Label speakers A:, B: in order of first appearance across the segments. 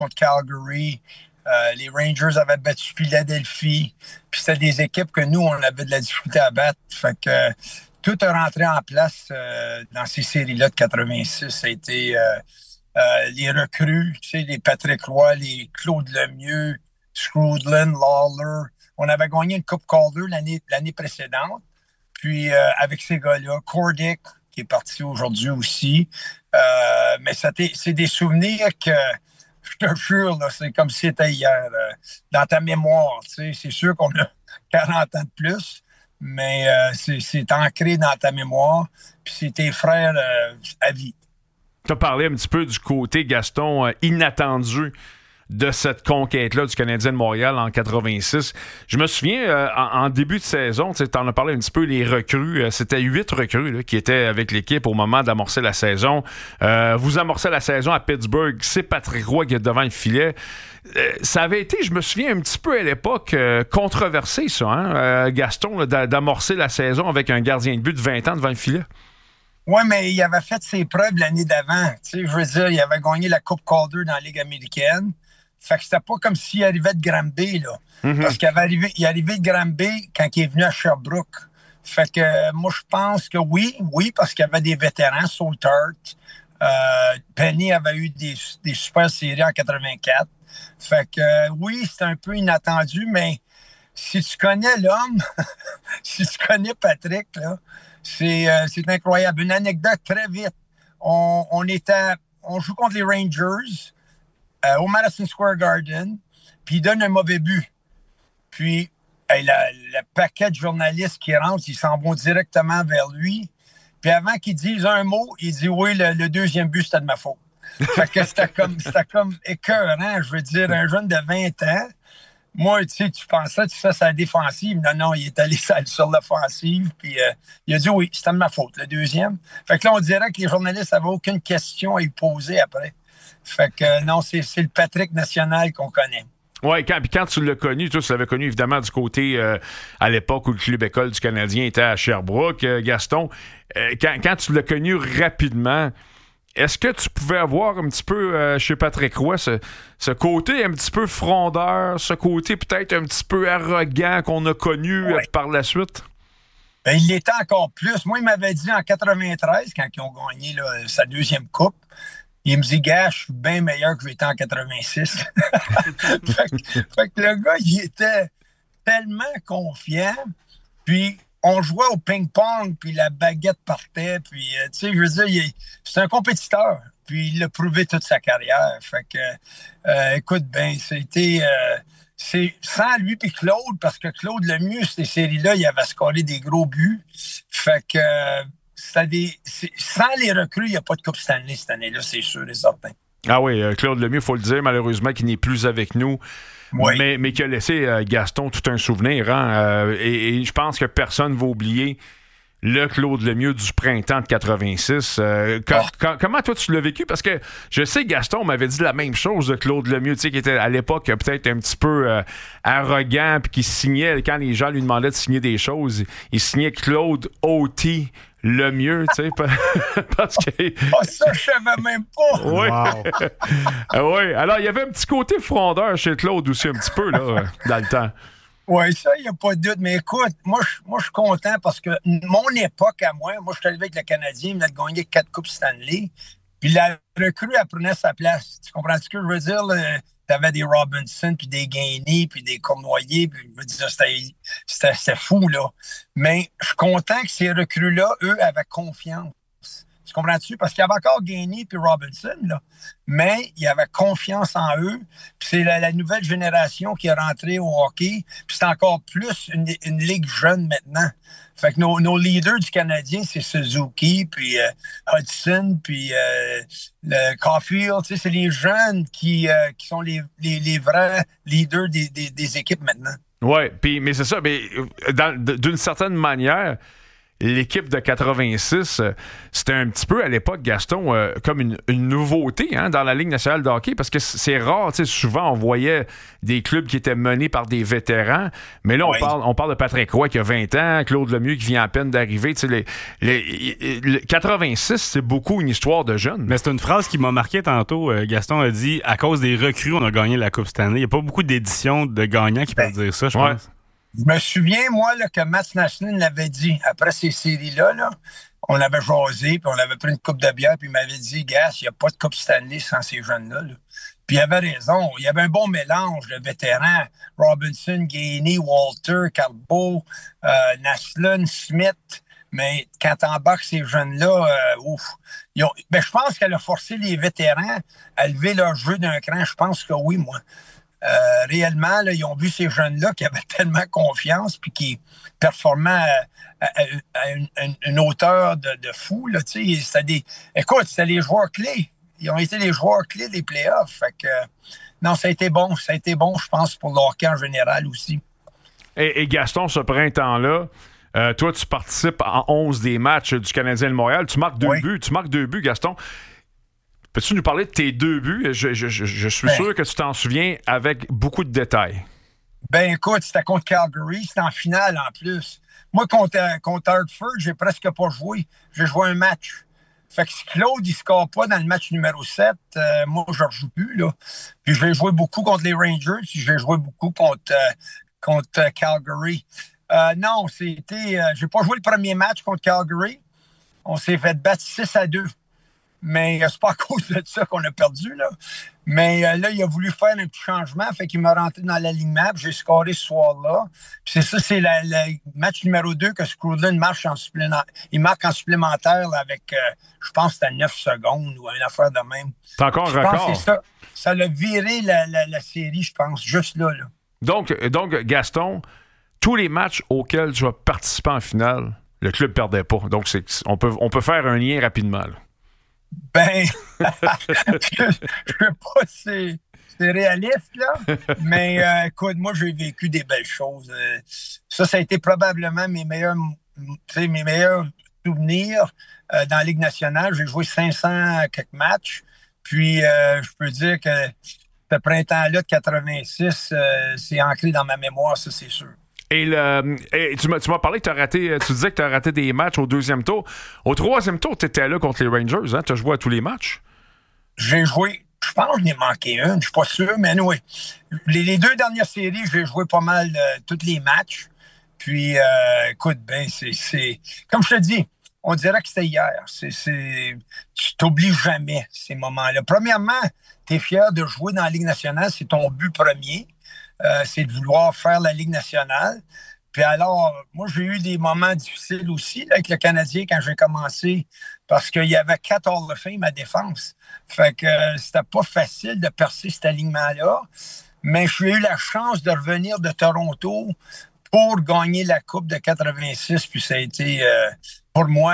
A: contre Calgary. Les Rangers avaient battu Philadelphie. Puis c'était des équipes que nous, on avait de la difficulté à battre. Fait que tout est rentré en place dans ces séries-là de 86. Ça a été les recrues, tu sais, les Patrick Roy, les Claude Lemieux, Scrudlin, Lawler. On avait gagné une Coupe Calder l'année précédente. Puis avec ces gars-là, Cordick, qui est parti aujourd'hui aussi. Mais c'est des souvenirs que, je te jure, là, c'est comme si c'était hier. Dans ta mémoire, tu sais, c'est sûr qu'on a 40 ans de plus, mais c'est ancré dans ta mémoire. Puis c'est tes frères à vie.
B: Tu as parlé un petit peu du côté, Gaston, inattendu de cette conquête-là du Canadien de Montréal en 86. Je me souviens, en début de saison, tu en as parlé un petit peu, les recrues, c'était 8 recrues là, qui étaient avec l'équipe au moment d'amorcer la saison. Vous amorcez la saison à Pittsburgh, c'est Patrick Roy qui est devant le filet. Ça avait été, je me souviens, un petit peu à l'époque controversé, ça, hein, Gaston, là, d'amorcer la saison avec un gardien de but de 20 ans devant le filet.
A: Oui, mais il avait fait ses preuves l'année d'avant. Tu sais, je veux dire, il avait gagné la Coupe Calder dans la Ligue américaine. Fait que c'était pas comme s'il arrivait de Granby, là. Mm-hmm. Parce qu'il il est arrivé de Granby quand il est venu à Sherbrooke. Fait que moi, je pense que oui, parce qu'il y avait des vétérans, Saltart. Penny avait eu des super séries en 84. Fait que oui, c'était un peu inattendu, mais si tu connais l'homme, si tu connais Patrick, là, c'est incroyable. Une anecdote très vite. On joue contre les Rangers au Madison Square Garden, puis il donne un mauvais but. Puis, le paquet de journalistes qui rentrent, ils s'en vont directement vers lui. Puis avant qu'il dise un mot, il dit « Oui, le deuxième but, c'était de ma faute. » Fait que c'était comme écœurant, je veux dire, un jeune de 20 ans. Moi, tu sais, tu pensais que tu fais sa défensive. Non, il est allé sur l'offensive. Puis il a dit « Oui, c'était de ma faute, le deuxième. » Fait que là, on dirait que les journalistes n'avaient aucune question à lui poser après. Fait que non, c'est le Patrick national qu'on connaît.
B: Oui, quand tu l'as connu, tu l'avais connu évidemment du côté à l'époque où le club école du Canadien était à Sherbrooke, Gaston. Quand tu l'as connu rapidement, est-ce que tu pouvais avoir un petit peu chez Patrick Roy ce côté un petit peu frondeur, ce côté peut-être un petit peu arrogant qu'on a connu par la suite?
A: Ben, il l'était encore plus. Moi, il m'avait dit en 93, quand ils ont gagné là, sa deuxième coupe, il me dit, gars, je suis bien meilleur que j'étais en 86. fait que le gars, il était tellement confiant. Puis, on jouait au ping-pong, puis la baguette partait. Puis, tu sais, je veux dire, c'est un compétiteur. Puis, il l'a prouvé toute sa carrière. Fait que, écoute, ben, c'est sans lui puis Claude, parce que Claude Lemieux, ces séries-là, il avait scoré des gros buts. Fait que... sans les recrues, il n'y a pas de Coupe Stanley cette année-là, c'est sûr et certain.
B: Ah oui, Claude Lemieux, il faut le dire, malheureusement, qu'il n'est plus avec nous, mais qui a laissé Gaston tout un souvenir. Hein, et je pense que personne ne va oublier le Claude Lemieux du printemps de 86. Comment toi tu l'as vécu? Parce que je sais Gaston m'avait dit la même chose de Claude Lemieux, tu sais, qui était à l'époque peut-être un petit peu arrogant, puis qui signait, quand les gens lui demandaient de signer des choses, il signait Claude O.T. Lemieux, tu sais, parce que...
A: ça, je savais même pas!
B: Oui.
A: Wow.
B: Oui, alors il y avait un petit côté frondeur chez Claude aussi, un petit peu, là, dans le temps.
A: Oui, ça, il n'y a pas de doute. Mais écoute, moi, je suis content parce que mon époque à moi, je suis arrivé avec le Canadien, il venait de gagner 4 Coupes Stanley. Puis la recrue, elle prenait sa place. Tu comprends ce que je veux dire? Tu avais des Robinson, puis des Gainey, puis des Cournoyer. Puis je veux dire, c'était fou, là. Mais je suis content que ces recrues-là, eux, avaient confiance. Tu comprends-tu? Parce qu'il y avait encore Gainey puis Robinson, là. Mais il y avait confiance en eux. Puis c'est la nouvelle génération qui est rentrée au hockey. Puis c'est encore plus une ligue jeune maintenant. Fait que nos leaders du Canadien, c'est Suzuki, puis Hudson, puis le Caulfield. Tu sais, c'est les jeunes qui sont les vrais leaders des équipes maintenant.
B: Oui, mais c'est ça. Mais d'une certaine manière... l'équipe de 86, c'était un petit peu à l'époque, Gaston, comme une nouveauté dans la Ligue nationale de hockey, parce que c'est rare, souvent on voyait des clubs qui étaient menés par des vétérans, mais là on parle de Patrick Roy qui a 20 ans, Claude Lemieux qui vient à peine d'arriver. 86, c'est beaucoup une histoire de jeunes.
C: Mais c'est une phrase qui m'a marqué tantôt. Gaston a dit, à cause des recrues, on a gagné la Coupe Stanley. Il n'y a pas beaucoup d'éditions de gagnants qui peuvent dire ça, je pense.
A: Je me souviens, moi, là, que Mats Naslund l'avait dit, après ces séries-là, on avait jasé, puis on avait pris une coupe de bière, puis il m'avait dit, Gas, il n'y a pas de Coupe Stanley sans ces jeunes-là. Puis il avait raison. Il y avait un bon mélange de vétérans. Robinson, Gainey, Walter, Carbo, Naslund, Smith. Mais quand t'embarques ces jeunes-là, je pense qu'elle a forcé les vétérans à lever leur jeu d'un cran. Je pense que oui, moi. Réellement, là, ils ont vu ces jeunes-là qui avaient tellement confiance puis qui performaient à une hauteur de fou. Là, c'était les joueurs clés. Ils ont été les joueurs clés des playoffs. Fait que, non, ça a été bon. Ça a été bon, je pense, pour le hockey en général aussi.
B: Et Gaston, ce printemps-là, toi, tu participes en 11 des matchs du Canadien de Montréal. Tu marques 2 buts. Tu marques 2 buts, Gaston. Peux-tu nous parler de tes 2 buts? Je suis sûr que tu t'en souviens avec beaucoup de détails.
A: Ben écoute, c'était contre Calgary. C'était en finale en plus. Moi, contre Hartford, j'ai presque pas joué. J'ai joué un match. Fait que si Claude, il score pas dans le match numéro 7, moi, je ne rejoue plus. Là. Puis je vais jouer beaucoup contre les Rangers. Puis je vais jouer beaucoup contre Calgary. Non, j'ai pas joué le premier match contre Calgary. On s'est fait battre 6-2. Mais c'est pas à cause de ça qu'on a perdu, là. Mais là, il a voulu faire un petit changement, fait qu'il m'a rentré dans l'alignement, puis j'ai scoré ce soir-là. Puis c'est ça, c'est le match numéro 2 que Scrooge marque en supplémentaire là, avec, je pense que c'était 9 secondes ou une affaire de même.
B: C'est encore un record.
A: C'est ça. Ça l'a viré la série, je pense, juste là.
B: Donc, Gaston, tous les matchs auxquels tu vas participer en finale, le club ne perdait pas. Donc, on peut faire un lien rapidement, là.
A: Ben, je sais pas si c'est réaliste, là, mais écoute, moi, j'ai vécu des belles choses. Ça a été probablement mes meilleurs souvenirs dans la Ligue nationale. J'ai joué 500 quelques matchs, puis je peux dire que ce printemps-là de 86, c'est ancré dans ma mémoire, ça, c'est sûr.
B: Et tu m'as parlé que tu disais que tu as raté des matchs au 2e tour. Au 3e tour, tu étais là contre les Rangers, hein? Tu as joué à tous les matchs?
A: J'ai joué, je pense que j'en ai manqué une, je suis pas sûr, mais oui. Les 2 dernières séries, j'ai joué pas mal tous les matchs. Puis, écoute, ben, c'est comme je te dis, on dirait que c'était hier. Tu t'oublies jamais ces moments-là. Premièrement, tu es fier de jouer dans la Ligue nationale, c'est ton but premier. C'est de vouloir faire la Ligue nationale. Puis alors, moi, j'ai eu des moments difficiles aussi là, avec le Canadien quand j'ai commencé parce qu'il y avait 4 Hall of Fame à défense. Fait que c'était pas facile de percer cet alignement-là. Mais j'ai eu la chance de revenir de Toronto pour gagner la Coupe de 86. Puis ça a été, pour moi,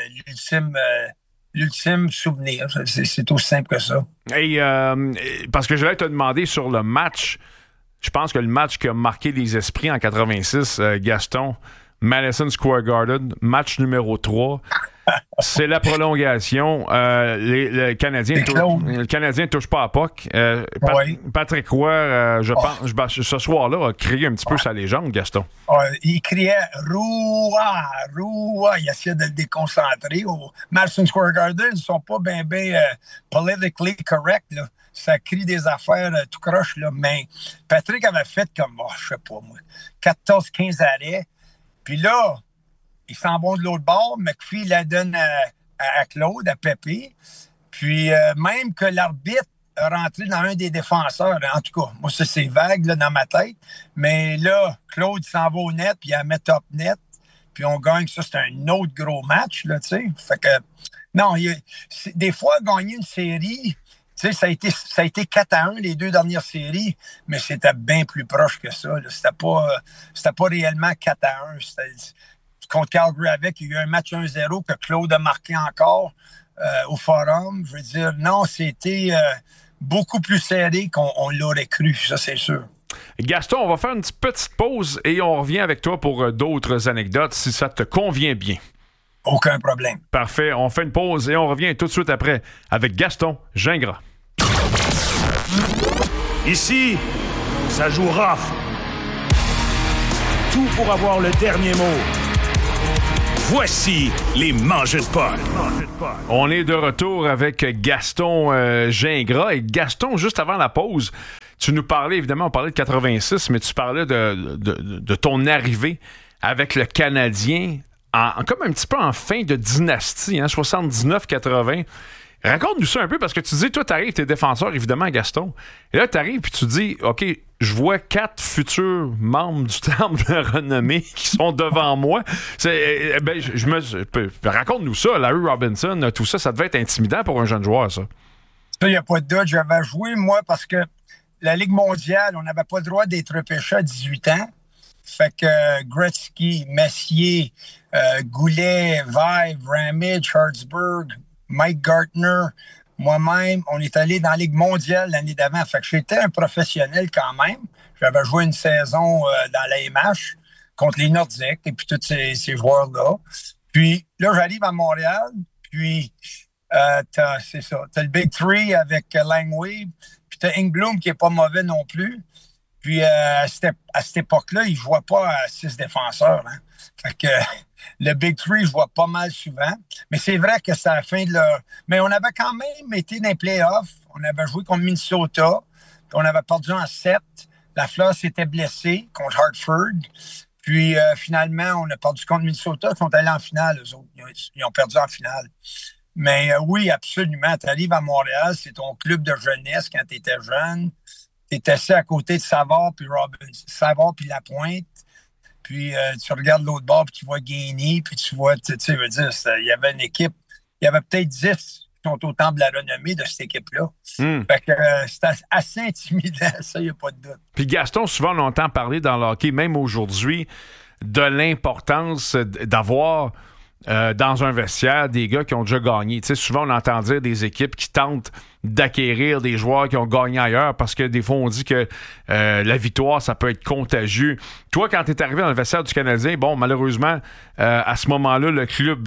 A: l'ultime souvenir. C'est aussi simple que ça.
B: Et parce que je voulais te demander sur le match. Je pense que le match qui a marqué les esprits en 86, Gaston, Madison Square Garden, match numéro 3, c'est la prolongation. Le Canadien ne touche pas à puck. Patrick Roy, je pense, ce soir-là, a crié un petit peu sa légende, Gaston.
A: Il criait « Roua! Roua! » Il essayait de le déconcentrer. Au Madison Square Garden, ils ne sont pas bien politically correct, là. Ça crie des affaires tout croche, là. Mais Patrick avait fait comme, je sais pas moi, 14-15 arrêts. Puis là, ils s'en vont de l'autre bord. McPhee la donne à Claude, à Pépé. Puis même que l'arbitre a rentré dans un des défenseurs. En tout cas, moi, ça, c'est vague là, dans ma tête. Mais là, Claude s'en va au net, puis il la met top net. Puis on gagne. Ça, c'est un autre gros match, là, tu sais. Fait que, non, des fois, gagner une série... Tu sais, ça a été 4-1 les 2 dernières séries, mais c'était bien plus proche que ça. Là. C'était pas réellement 4-1. Contre Calgary il y a eu un match 1-0 que Claude a marqué encore au Forum. Je veux dire, non, c'était beaucoup plus serré qu'on l'aurait cru, ça c'est sûr.
B: Gaston, on va faire une petite pause et on revient avec toi pour d'autres anecdotes si ça te convient bien.
A: Aucun problème.
B: Parfait. On fait une pause et on revient tout de suite après avec Gaston Gingras.
D: Ici, ça joue rough. Tout pour avoir le dernier mot. Voici les Mangeux de Paul.
B: On est de retour avec Gaston Gingras. Et Gaston, juste avant la pause, tu nous parlais, évidemment, on parlait de 86, mais tu parlais de ton arrivée avec le Canadien, comme un petit peu en fin de dynastie, 79-80. Raconte-nous ça un peu, parce que tu dis, toi, t'arrives, t'es défenseur, évidemment, Gaston. Et là, t'arrives, puis tu dis, OK, je vois 4 futurs membres du Temple de renommée qui sont devant moi. Raconte-nous ça, Larry Robinson, tout ça, ça devait être intimidant pour un jeune joueur, ça.
A: Ça, il n'y a pas de doute. J'avais joué, moi, parce que la Ligue mondiale, on n'avait pas le droit d'être repêché à 18 ans. Fait que Gretzky, Messier, Goulet, Vive, Ramage, Hartsburg, Mike Gartner, moi-même, on est allé dans la Ligue mondiale l'année d'avant. Fait que j'étais un professionnel quand même. J'avais joué une saison dans la MH contre les Nordiques et puis tous ces joueurs-là. Puis là, j'arrive à Montréal, puis c'est ça. T'as le Big Three avec Langway, puis t'as Ingblom qui est pas mauvais non plus. Puis à cette époque-là, il ne jouait pas à 6 défenseurs. Hein. Fait que le Big Three, je vois pas mal souvent. Mais c'est vrai que c'est à la fin de leur... Mais on avait quand même été dans les playoffs. On avait joué contre Minnesota. Puis on avait perdu en 7. La Fleur s'était blessée contre Hartford. Puis finalement, on a perdu contre Minnesota. Ils sont allés en finale, eux autres. Ils ont perdu en finale. Mais oui, absolument. Tu arrives à Montréal, c'est ton club de jeunesse quand tu étais jeune. Tu étais assis à côté de Savard puis Savard puis Lapointe. Puis tu regardes l'autre bord puis tu vois Gainey, puis tu vois, tu sais, veux dire, il y avait une équipe, il y avait peut-être 10 qui sont au temple de la renommée de cette équipe-là. Fait que c'était assez intimidant, ça, il n'y a pas de doute.
B: Puis Gaston, souvent on entend parler dans le hockey, même aujourd'hui, de l'importance d'avoir dans un vestiaire des gars qui ont déjà gagné. Tu sais, souvent on entend dire des équipes qui tentent d'acquérir des joueurs qui ont gagné ailleurs parce que des fois on dit que la victoire ça peut être contagieux. Toi, quand tu es arrivé dans le vestiaire du Canadien, bon, malheureusement à ce moment-là, le club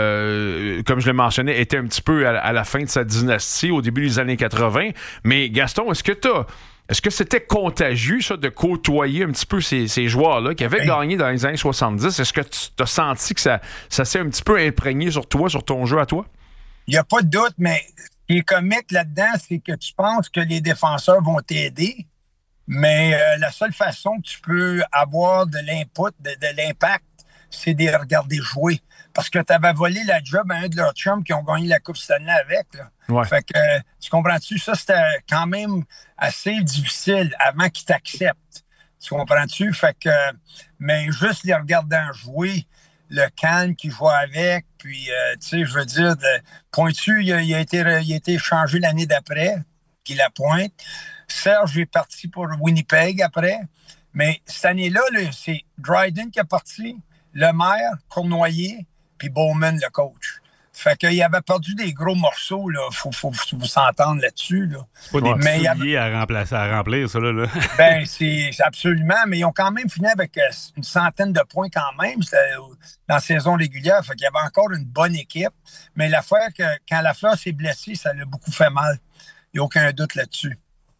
B: comme je l'ai mentionné, était un petit peu à la fin de sa dynastie au début des années 80. Mais Gaston, est-ce que c'était contagieux, ça, de côtoyer un petit peu ces joueurs-là qui avaient gagné dans les années 70? Est-ce que tu as senti que ça s'est un petit peu imprégné sur toi, sur ton jeu à toi?
A: Il n'y a pas de doute, mais ce qui est comique là-dedans, c'est que tu penses que les défenseurs vont t'aider, mais la seule façon que tu peux avoir de l'input, de l'impact, c'est de les regarder jouer. Parce que tu avais volé la job à un de leurs chums qui ont gagné la Coupe Stanley avec. Là.
B: Ouais.
A: Fait que, tu comprends-tu? Ça, c'était quand même assez difficile avant qu'ils t'acceptent. Tu comprends-tu? Fait que, mais juste les regardant jouer, le Cannes qui joue avec, puis, tu sais, je veux dire, Pointu, il a été changé l'année d'après, qui la pointe. Serge est parti pour Winnipeg après. Mais cette année-là, c'est Dryden qui est parti, Lemaire, Cournoyer, puis Bowman, le coach. Fait qu'il avait perdu des gros morceaux, là. Faut vous s'entendre là-dessus, là.
C: Pas des petits souliers à remplir, ça, là.
A: Ben, c'est absolument. Mais ils ont quand même fini avec une centaine de points quand même dans la saison régulière. Fait qu'il y avait encore une bonne équipe. Mais l'affaire que quand Lafleur s'est blessé, ça l'a beaucoup fait mal. Il n'y a aucun doute là-dessus.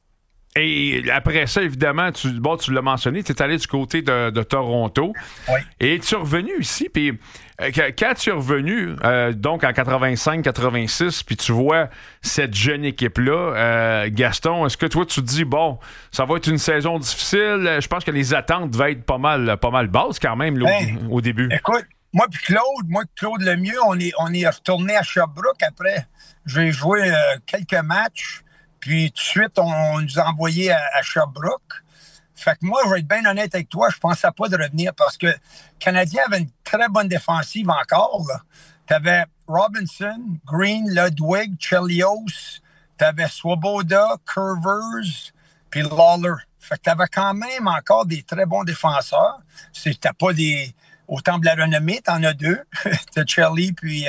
B: Et après ça, évidemment, tu l'as mentionné, tu es allé du côté de Toronto.
A: Oui.
B: Et tu es revenu ici, puis quand tu es revenu, donc en 85-86, puis tu vois cette jeune équipe-là, Gaston, est-ce que toi, tu te dis, bon, ça va être une saison difficile? Je pense que les attentes devaient être pas mal basses quand même là, au début.
A: Écoute, moi et Claude Lemieux, on est retourné à Sherbrooke après. J'ai joué quelques matchs. Puis tout de suite, on nous a envoyés à Sherbrooke. Fait que moi, je vais être bien honnête avec toi, je pensais pas de revenir parce que le Canadien avait une très bonne défensive encore. Tu avais Robinson, Green, Ludwig, Chelios, tu avais Swoboda, Curvers, puis Lawler. Fait que tu avais quand même encore des très bons défenseurs. C'était pas au temps de la renommée, t'en as 2. T'as Chelly puis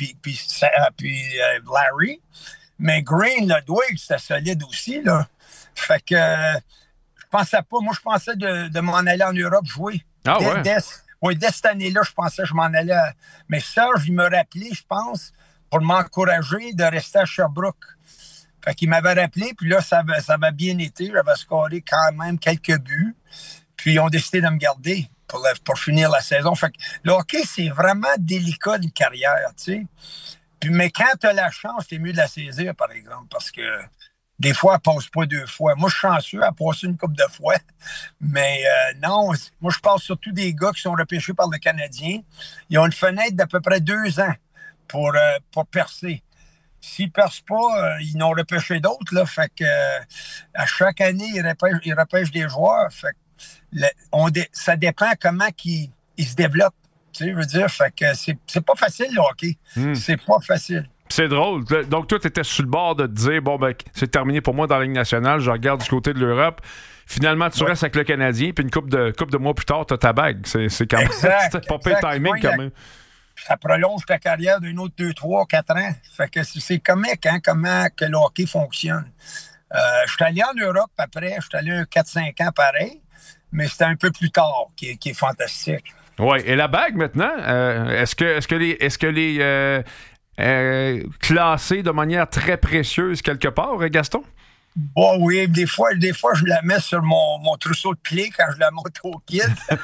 A: Larry. Mais Green, Ludwig, c'était solide aussi, là. Fait que je pensais pas. Moi, je pensais de m'en aller en Europe jouer.
B: Ah ouais?
A: Oui, dès cette année-là, je pensais que je m'en allais. Mais Serge, il me rappelait, je pense, pour m'encourager de rester à Sherbrooke. Fait qu'il m'avait rappelé, puis là, ça avait bien été. J'avais scoré quand même quelques buts. Puis ils ont décidé de me garder pour finir la saison. Fait que le hockey, c'est vraiment délicat d'une carrière, tu sais. Mais quand tu as la chance, c'est mieux de la saisir, par exemple, parce que des fois, elle passe pas 2 fois. Moi, je suis chanceux, elle passe une couple de fois. Mais non, moi, je parle surtout des gars qui sont repêchés par le Canadien. Ils ont une fenêtre d'à peu près 2 ans pour percer. S'ils ne percent pas, ils n'ont repêché d'autres. Là, fait que à chaque année, ils repêchent des joueurs. Fait que ça dépend comment ils se développent. Tu sais, je veux dire, fait que c'est pas facile, le hockey. C'est pas facile.
B: C'est drôle. Donc, toi, tu étais sur le bord de te dire, bon, ben, c'est terminé pour moi dans la Ligue nationale, je regarde du côté de l'Europe. Finalement, tu restes avec le Canadien, puis une couple de mois plus tard, tu as ta bague. C'est quand même. C'était pas pire timing, quand même.
A: Ça prolonge ta carrière d'un autre 2, 3, 4 ans. Fait que c'est comique, hein, comment que le hockey fonctionne. Je suis allé en Europe après, je suis allé 4-5 ans pareil, mais c'était un peu plus tard qui est fantastique.
B: Oui, et la bague maintenant, est-ce que les classée de manière très précieuse quelque part, Gaston?
A: Bon, oui, des fois, je la mets sur mon trousseau de clés quand je la monte au kid.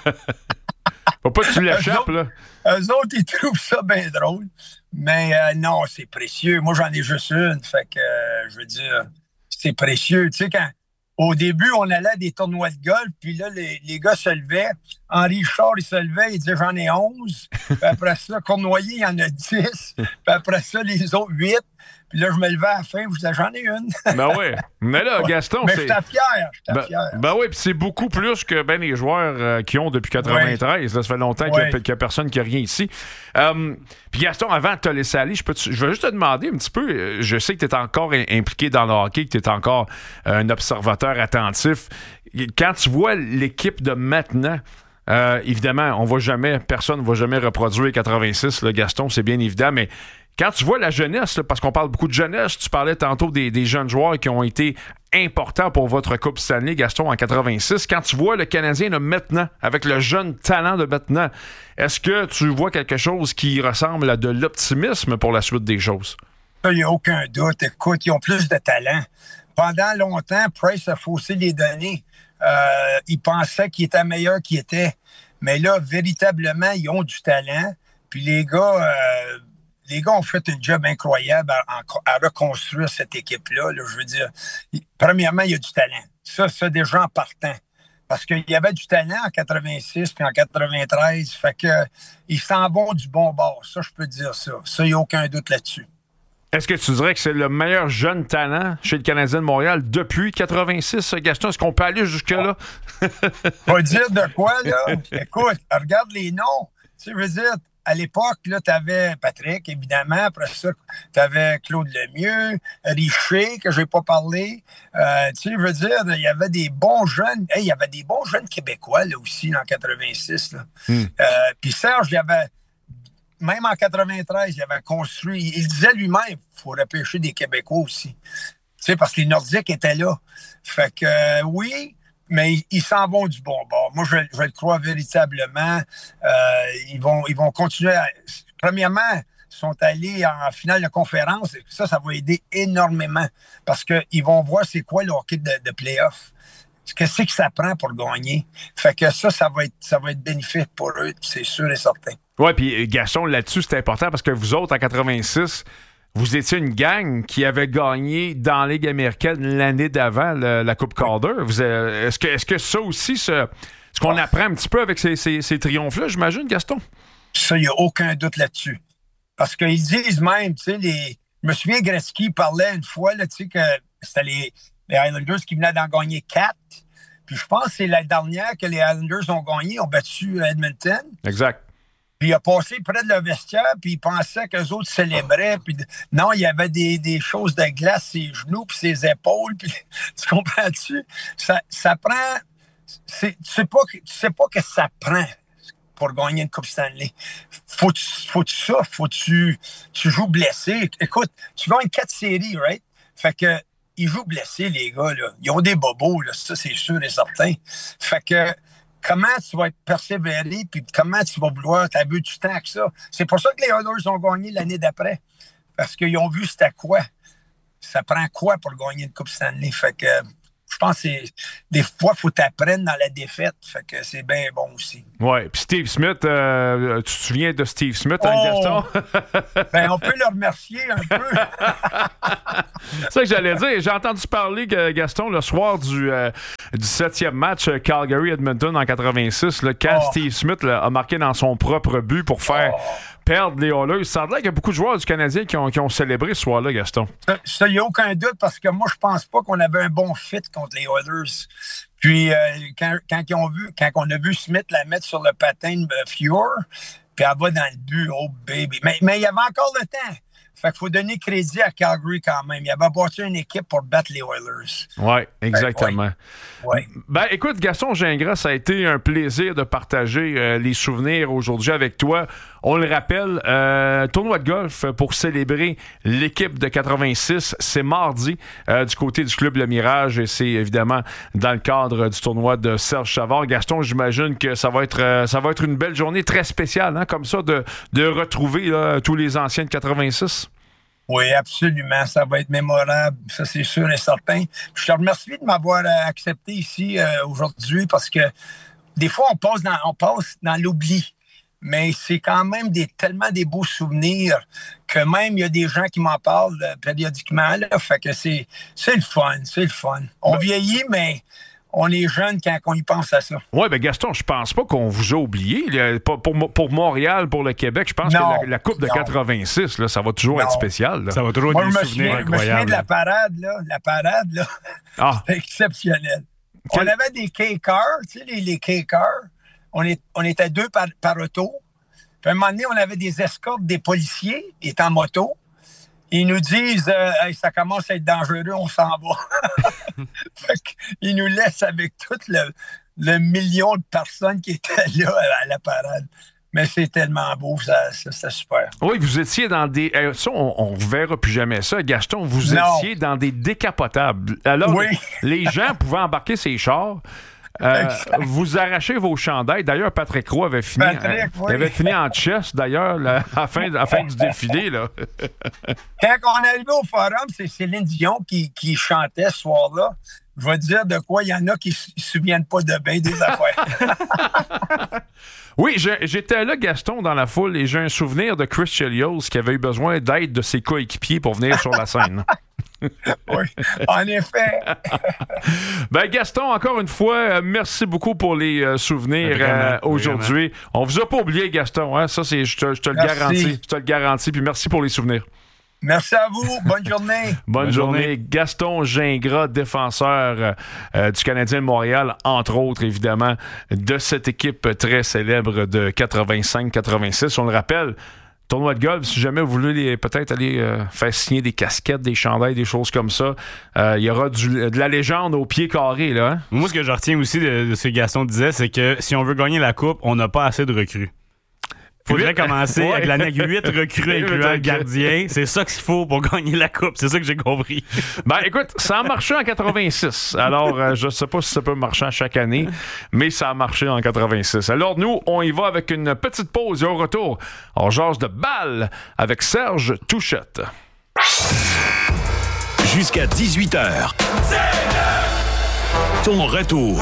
B: Faut pas que tu l'échappes, là.
A: Eux autres, ils trouvent ça bien drôle. Mais non, c'est précieux. Moi, j'en ai juste une. Fait que, je veux dire, c'est précieux. Tu sais, au début, on allait à des tournois de golf, puis là, les gars se levaient. Henri Richard, il se levait, il disait « J'en ai 11. » Puis après ça, Cournoyer, il y en a 10. Puis après ça, les autres, 8. Puis là, je me levais à la fin, je disais « J'en ai une. »
B: Ben oui. Mais là, Gaston,
A: mais j'étais fier.
B: Ben oui, puis c'est beaucoup plus que les joueurs qui ont depuis 93. Là, ça fait longtemps qu'il n'y a personne qui a rien ici. Puis Gaston, avant de te laisser aller, je veux juste te demander un petit peu, je sais que tu es encore impliqué dans le hockey, que tu es encore un observateur attentif. Quand tu vois l'équipe de maintenant, évidemment, personne ne va jamais reproduire 86, là, Gaston, c'est bien évident, mais quand tu vois la jeunesse, là, parce qu'on parle beaucoup de jeunesse, tu parlais tantôt des jeunes joueurs qui ont été importants pour votre Coupe Stanley, Gaston, en 86. Quand tu vois le Canadien de maintenant, avec le jeune talent de maintenant, est-ce que tu vois quelque chose qui ressemble à de l'optimisme pour la suite des choses?
A: Il n'y a aucun doute. Écoute, ils ont plus de talent. Pendant longtemps, Price a faussé les données. Il pensait qu'il était meilleur qu'il était. Mais là, véritablement, ils ont du talent. Puis les gars ont fait un job incroyable à reconstruire cette équipe-là. Là, je veux dire, premièrement, il y a du talent. Ça déjà en partant. Parce qu'il y avait du talent en 86 puis en 93. Fait que ils s'en vont du bon bord. Ça, je peux dire ça. Ça, il n'y a aucun doute là-dessus.
B: Est-ce que tu dirais que c'est le meilleur jeune talent chez le Canadien de Montréal depuis 86, Gaston? Est-ce qu'on peut aller jusque-là?
A: Pas dire de quoi, là? Écoute, regarde les noms. Tu sais, je veux dire, à l'époque, là, t'avais Patrick, évidemment. Après ça, t'avais Claude Lemieux, Richer, que je n'ai pas parlé. Tu sais, je veux dire, il y avait des bons jeunes. Il y avait des bons jeunes Québécois, là, aussi, en 86, là. Puis Serge, il y avait... Même en 93, il avait construit... Il disait lui-même, il faut repêcher des Québécois aussi. Tu sais, parce que les Nordiques étaient là. Fait que, oui... Mais ils s'en vont du bon bord. Moi, je le crois véritablement. Ils vont continuer à... Premièrement, ils sont allés en finale de conférence. Ça va aider énormément. Parce qu'ils vont voir c'est quoi le hockey de play-off. Qu'est-ce que ça prend pour gagner? Fait que ça va être bénéfique pour eux, c'est sûr et certain.
B: Oui, puis Gaston, là-dessus, c'est important parce que vous autres, en 86... Vous étiez une gang qui avait gagné dans la Ligue américaine l'année d'avant la Coupe Calder. Est-ce que ça aussi, ce qu'on apprend un petit peu avec ces triomphes-là, j'imagine, Gaston?
A: Ça, il n'y a aucun doute là-dessus. Parce qu'ils disent même, tu sais, je me souviens, Gretzky parlait une fois, là, tu sais, que c'était les Islanders qui venaient d'en gagner 4. Puis je pense que c'est la dernière que les Islanders ont gagné, ont battu Edmonton.
B: Exact.
A: Puis il a passé près de leur vestiaire, puis il pensait qu'eux autres célébraient. Puis non, il y avait des choses de glace, ses genoux, puis ses épaules. Puis, tu comprends-tu? Ça prend... Tu sais pas que ça prend pour gagner une Coupe Stanley. Faut que tu joues blessé. Écoute, tu gagnes 4 séries, right? Fait que ils jouent blessés, les gars, là. Ils ont des bobos, là. Ça, c'est sûr et certain. Fait que comment tu vas être persévéré, puis comment tu vas vouloir t'abuser du temps que ça. C'est pour ça que les Oilers ont gagné l'année d'après. Parce qu'ils ont vu c'était quoi. Ça prend quoi pour gagner une Coupe Stanley. Fait que je pense que des fois, il faut t'apprendre dans la défaite. Fait que c'est bien bon aussi.
B: Oui. Puis Steve Smith, tu te souviens de Steve Smith, hein, Gaston?
A: On peut le remercier un peu.
B: C'est ça que j'allais dire. J'ai entendu parler, Gaston, le soir du 7e match Calgary-Edmonton en 86, là, quand Steve Smith a marqué dans son propre but pour faire perdre les Oilers. Ça a l'air qu'il y a beaucoup de joueurs du Canadien qui ont célébré ce soir-là, Gaston.
A: Ça, il n'y a aucun doute, parce que moi, je pense pas qu'on avait un bon fit contre les Oilers. Puis, quand on a vu Smith la mettre sur le patin de Fuhr, puis elle va dans le but, oh baby. Mais il y avait encore le temps. Fait qu'il faut donner crédit à Calgary quand même. Il avait bâti une équipe pour battre les Oilers.
B: Oui, exactement.
A: Ouais.
B: Ben, écoute, Gaston Gingras, ça a été un plaisir de partager les souvenirs aujourd'hui avec toi. On le rappelle, tournoi de golf pour célébrer l'équipe de 86. C'est mardi du côté du club Le Mirage et c'est évidemment dans le cadre du tournoi de Serge Savard. Gaston, j'imagine que ça va être une belle journée très spéciale, hein, comme ça, de retrouver là, tous les anciens de 86.
A: Oui, absolument. Ça va être mémorable. Ça, c'est sûr et certain. Je te remercie de m'avoir accepté ici aujourd'hui parce que des fois, on passe dans l'oubli. Mais c'est quand même tellement des beaux souvenirs que même il y a des gens qui m'en parlent périodiquement. Là, fait que c'est le fun. C'est le fun. On vieillit, mais on est jeune quand on y pense à ça.
B: Oui, bien Gaston, je pense pas qu'on vous a oublié. Pour Montréal, pour le Québec, je pense que la Coupe de 86, là, ça va toujours être spécial. Là.
C: Ça va toujours être des souvenirs incroyables.
A: Je me souviens de la parade, là. C'était exceptionnel. Okay. On avait des K-cars, tu sais, les K-cars. On était deux par auto. Puis à un moment donné, on avait des escortes des policiers, ils étaient en moto. Ils nous disent hey, ça commence à être dangereux, on s'en va. Fait qu'ils nous laissent avec tout le million de personnes qui étaient là à la parade. Mais c'est tellement beau, c'était super.
B: Oui, vous étiez dans des... ça, on ne verra plus jamais ça. Gaston, vous étiez dans des décapotables. Alors, les gens pouvaient embarquer ces chars. Vous arrachez vos chandails. D'ailleurs, Patrick Roy avait fini, avait fini en chess, d'ailleurs, à la fin du défilé. Là.
A: Quand on est arrivé au forum, c'est Céline Dion qui chantait ce soir-là. Je vais te dire de quoi il y en a qui ne se souviennent pas de bien des affaires.
B: Oui, j'étais là, Gaston, dans la foule, et j'ai un souvenir de Chris Chelios qui avait eu besoin d'aide de ses coéquipiers pour venir sur la scène.
A: Oui, en effet.
B: Ben Gaston, encore une fois, merci beaucoup pour les souvenirs aujourd'hui. Vraiment. On vous a pas oublié, Gaston. Hein? Ça, je te le garantis. Je te le garantis. Puis merci pour les souvenirs.
A: Merci à vous. Bonne journée.
B: Bonne journée. Gaston Gingras, défenseur du Canadien de Montréal, entre autres, évidemment, de cette équipe très célèbre de 85-86. On le rappelle, tournoi de golf, si jamais vous voulez peut-être aller faire signer des casquettes, des chandails, des choses comme ça, il y aura de la légende au pied carré. Là, hein?
C: Moi, ce que je retiens aussi de ce que Gaston disait, c'est que si on veut gagner la Coupe, on n'a pas assez de recrues. Faudrait commencer avec l'année 8 recrues incluant le gardien. C'est ça qu'il faut pour gagner la Coupe. C'est ça que j'ai compris.
B: Ben écoute, ça a marché en 86. Alors, je sais pas si ça peut marcher à chaque année, mais ça a marché en 86. Alors, nous, on y va avec une petite pause et au retour, on jase de balle avec Serge Touchette.
D: Jusqu'à 18h. Ton retour.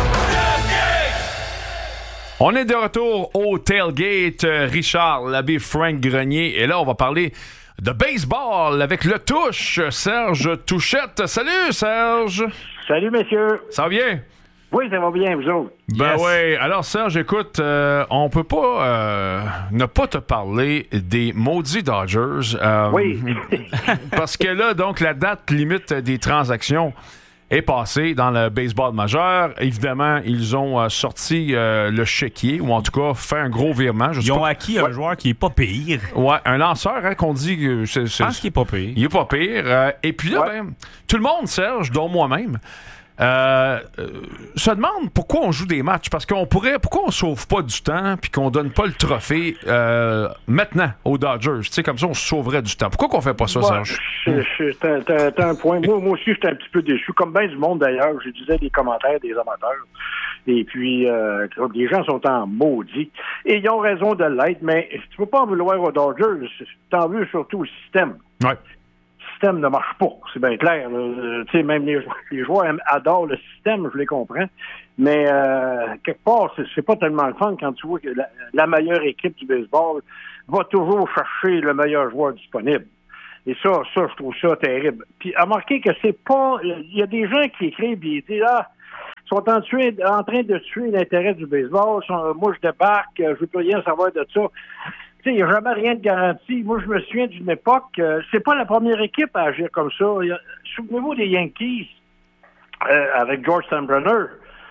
B: On est de retour au Tailgate. Richard Labbé, Frank Grenier. Et là, on va parler de baseball avec le touche, Serge Touchette. Salut, Serge.
E: Salut, messieurs.
B: Ça va bien?
E: Oui, ça va bien, vous autres.
B: Ben oui. Alors, Serge, écoute, on peut pas ne pas te parler des maudits Dodgers.
E: Oui.
B: Parce que là, donc, la date limite des transactions est passé dans le baseball majeur. Évidemment, ils ont sorti le chéquier, ou en tout cas fait un gros virement.
C: Ils ont acquis un joueur qui est pas pire.
B: Ouais, un lanceur, hein, qu'on dit que
C: je pense qu'il est pas pire.
B: Il est pas pire. Et puis là, tout le monde, Serge, dont moi-même, se demande pourquoi on joue des matchs. Parce pourquoi on sauve pas du temps puis qu'on donne pas le trophée maintenant aux Dodgers? Tu sais, comme ça, on sauverait du temps. Pourquoi qu'on fait pas ça, Serge?
E: T'as un point. Moi aussi, j'étais un petit peu déçu. Comme bien du monde, d'ailleurs, je disais des commentaires des amateurs. Et puis, les gens sont en maudit. Et ils ont raison de l'être, mais tu peux pas en vouloir aux Dodgers. T'en veux surtout au système.
B: Ouais.
E: Le système ne marche pas, c'est bien clair. Tu sais, même les joueurs adorent le système, je les comprends. Mais quelque part, c'est pas tellement le fun quand tu vois que la meilleure équipe du baseball va toujours chercher le meilleur joueur disponible. Et ça, je trouve ça terrible. Puis, remarquez que c'est pas... Il y a des gens qui écrivent et ils disent, sont en train de tuer l'intérêt du baseball. Moi, je débarque, je veux plus rien savoir de ça. Tu sais, il n'y a jamais rien de garanti. Moi, je me souviens d'une époque, c'est pas la première équipe à agir comme ça. Souvenez-vous des Yankees, avec George Steinbrenner,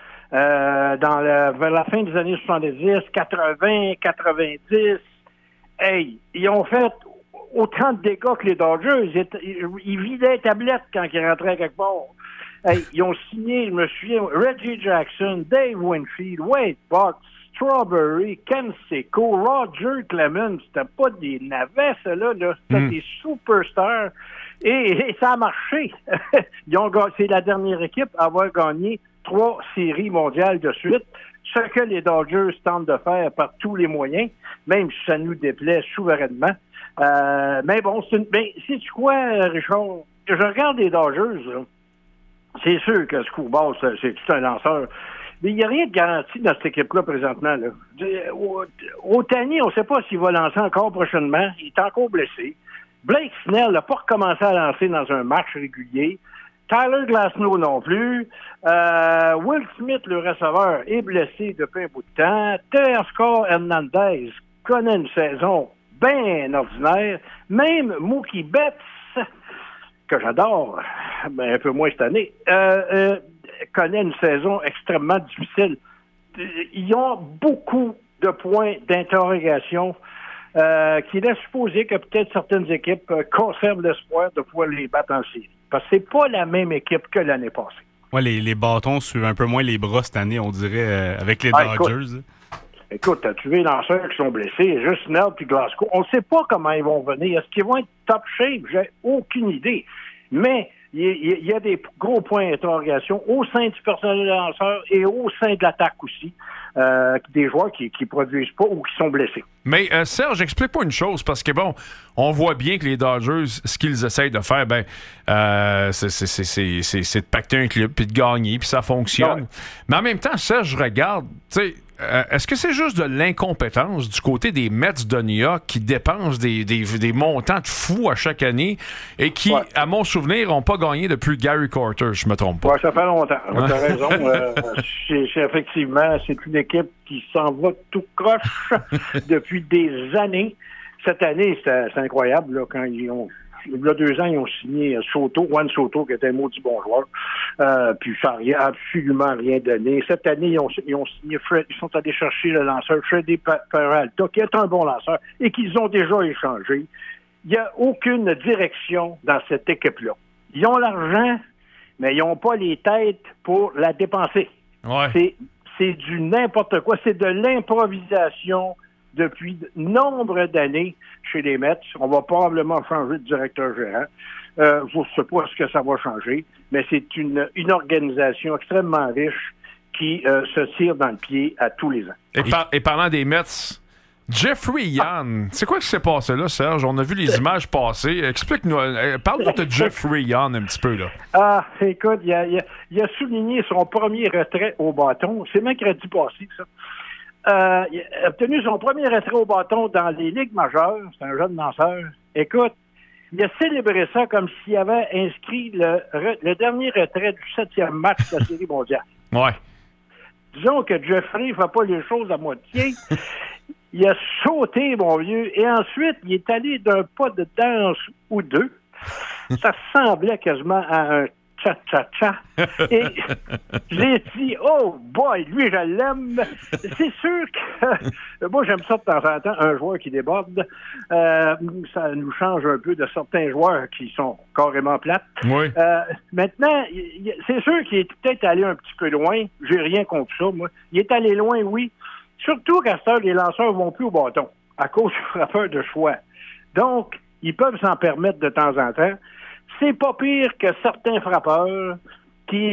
E: vers la fin des années 70, 80, 90. Hey, ils ont fait autant de dégâts que les Dodgers. Ils vidaient les tablettes quand ils rentraient quelque part. Hey, ils ont signé, je me souviens, Reggie Jackson, Dave Winfield, Wade Buck, Strawberry, Ken Seco, Roger Clemens. C'était pas des navets, là. C'était des superstars. Et ça a marché. C'est la dernière équipe à avoir gagné 3 séries mondiales de suite. Ce que les Dodgers tentent de faire par tous les moyens, même si ça nous déplaît souverainement. Mais bon, sais-tu quoi, Richard? Je regarde les Dodgers, là. C'est sûr que Screwball, c'est tout un lanceur. Mais il n'y a rien de garanti dans cette équipe-là présentement. Là. Otani, on ne sait pas s'il va lancer encore prochainement. Il est encore blessé. Blake Snell n'a pas recommencé à lancer dans un match régulier. Tyler Glasnow non plus. Will Smith, le receveur, est blessé depuis un bout de temps. Teoscar Hernandez connaît une saison bien ordinaire. Même Mookie Betts, que j'adore, mais un peu moins cette année, connaît une saison extrêmement difficile. Ils ont beaucoup de points d'interrogation qui laissent supposer que peut-être certaines équipes conservent l'espoir de pouvoir les battre en série. Parce que c'est pas la même équipe que l'année passée.
C: Ouais, les bâtons suivent un peu moins les bras cette année, on dirait, avec les Dodgers.
E: Écoute, t'as tué les lanceurs qui sont blessés, juste Snell puis Glasgow. On ne sait pas comment ils vont venir. Est-ce qu'ils vont être top shape? J'ai aucune idée. Mais il y a des gros points d'interrogation au sein du personnel de lanceurs et au sein de l'attaque aussi. Des joueurs qui produisent pas ou qui sont blessés.
B: Mais Serge, explique pas une chose, parce que bon, on voit bien que les Dodgers, ce qu'ils essayent de faire, c'est de pacter un club, puis de gagner, puis ça fonctionne. Ouais. Mais en même temps, Serge, je regarde, tu sais, est-ce que c'est juste de l'incompétence du côté des Mets de New York qui dépensent des montants de fous à chaque année et qui, à mon souvenir, n'ont pas gagné depuis Gary Carter, je me trompe pas?
E: Oui, ça fait longtemps. Tu as raison. Effectivement, c'est une équipe qui s'en va tout croche depuis des années. Cette année, c'est incroyable, là, quand il y a 2 ans, ils ont signé Juan Soto, qui était un maudit bon joueur. Puis ça n'a absolument rien donné. Cette année, ils ont signé Fred. Ils sont allés chercher le lanceur Freddy Peralta, qui est un bon lanceur, et qu'ils ont déjà échangé. Il n'y a aucune direction dans cette équipe-là. Ils ont l'argent, mais ils n'ont pas les têtes pour la dépenser.
B: Ouais.
E: C'est du n'importe quoi. C'est de l'improvisation depuis nombre d'années chez les Mets. On va probablement changer de directeur gérant. Je ne sais pas ce que ça va changer, mais c'est une organisation extrêmement riche qui se tire dans le pied à tous les ans.
B: Et parlant des Mets, Jeffrey Young, c'est quoi qui s'est passé là, Serge? On a vu les images passer. Explique-nous, parle-nous de Jeffrey Young un petit peu, là.
E: Écoute, il a souligné son premier retrait au bâton. C'est mercredi passé, ça. Il a obtenu son premier retrait au bâton dans les ligues majeures. C'est un jeune lanceur. Écoute, il a célébré ça comme s'il avait inscrit le dernier retrait du 7e match de la Série mondiale.
B: Ouais.
E: Disons que Jeffrey ne fait pas les choses à moitié. Il a sauté, mon vieux, et ensuite, il est allé d'un pas de danse ou deux. Ça ressemblait quasiment à un cha-cha-cha. Et j'ai dit, oh boy, lui, je l'aime. C'est sûr que moi, j'aime ça de temps en temps, un joueur qui déborde. Ça nous change un peu de certains joueurs qui sont carrément plates.
B: Oui.
E: Maintenant, c'est sûr qu'il est peut-être allé un petit peu loin. J'ai rien contre ça, moi. Il est allé loin, oui. Surtout qu'à cette heure, les lanceurs vont plus au bâton à cause du frappeur de choix. Donc, ils peuvent s'en permettre de temps en temps. C'est pas pire que certains frappeurs qui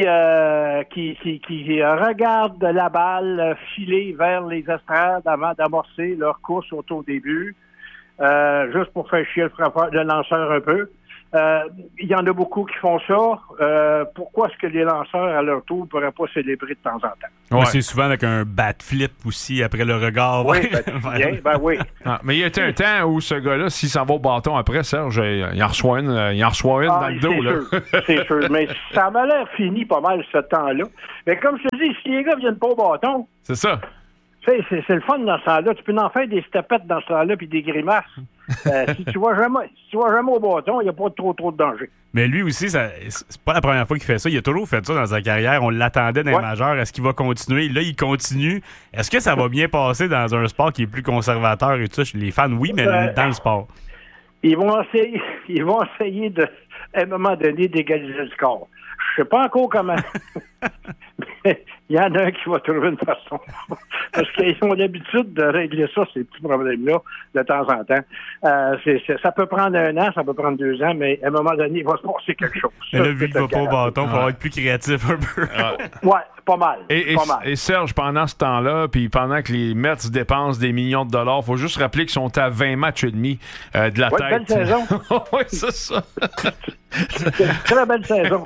E: regardent la balle filer vers les estrades avant d'amorcer leur course au début, juste pour faire chier le lanceur un peu. Il y en a beaucoup qui font ça. Pourquoi est-ce que les lanceurs, à leur tour, ne pourraient pas célébrer de temps en temps?
C: Ouais. C'est souvent avec un bat flip aussi après le regard.
E: Oui, oui.
B: Ah, mais il y a un temps où ce gars-là, s'il s'en va au bâton après, Serge, il en reçoit une, dans le dos. Là.
E: C'est sûr. Mais ça m'a l'air fini pas mal ce temps-là. Mais comme je te dis, si les gars viennent pas au bâton...
B: C'est ça.
E: C'est le fun dans ce temps-là. Tu peux en faire des stepettes dans ce temps-là puis des grimaces. Si tu vas jamais au bâton, il n'y a pas trop de danger.
C: Mais lui aussi, c'est pas la première fois qu'il fait ça. Il a toujours fait ça dans sa carrière. On l'attendait dans les majeurs. Est-ce qu'il va continuer? Là, il continue. Est-ce que ça va bien passer dans un sport qui est plus conservateur et tout ça? Les fans, oui, mais dans le sport.
E: Ils vont essayer de, à un moment donné, d'égaliser le score. Je sais pas encore comment. Mais il y en a un qui va trouver une façon. Parce qu'ils ont l'habitude de régler ça, ces petits problèmes-là, de temps en temps. Ça peut prendre 1 an, ça peut prendre 2 ans, mais à un moment donné, il va se passer quelque chose.
C: Mais là, vu qu'il va pas au bâton, il va être plus créatif un peu.
E: Ouais, pas mal.
B: Et Serge, pendant ce temps-là, puis pendant que les Mets dépensent des millions de dollars, il faut juste rappeler qu'ils sont à 20 matchs et demi de la tête.
E: Belle saison.
B: Oui, c'est ça.
E: C'est une très belle saison.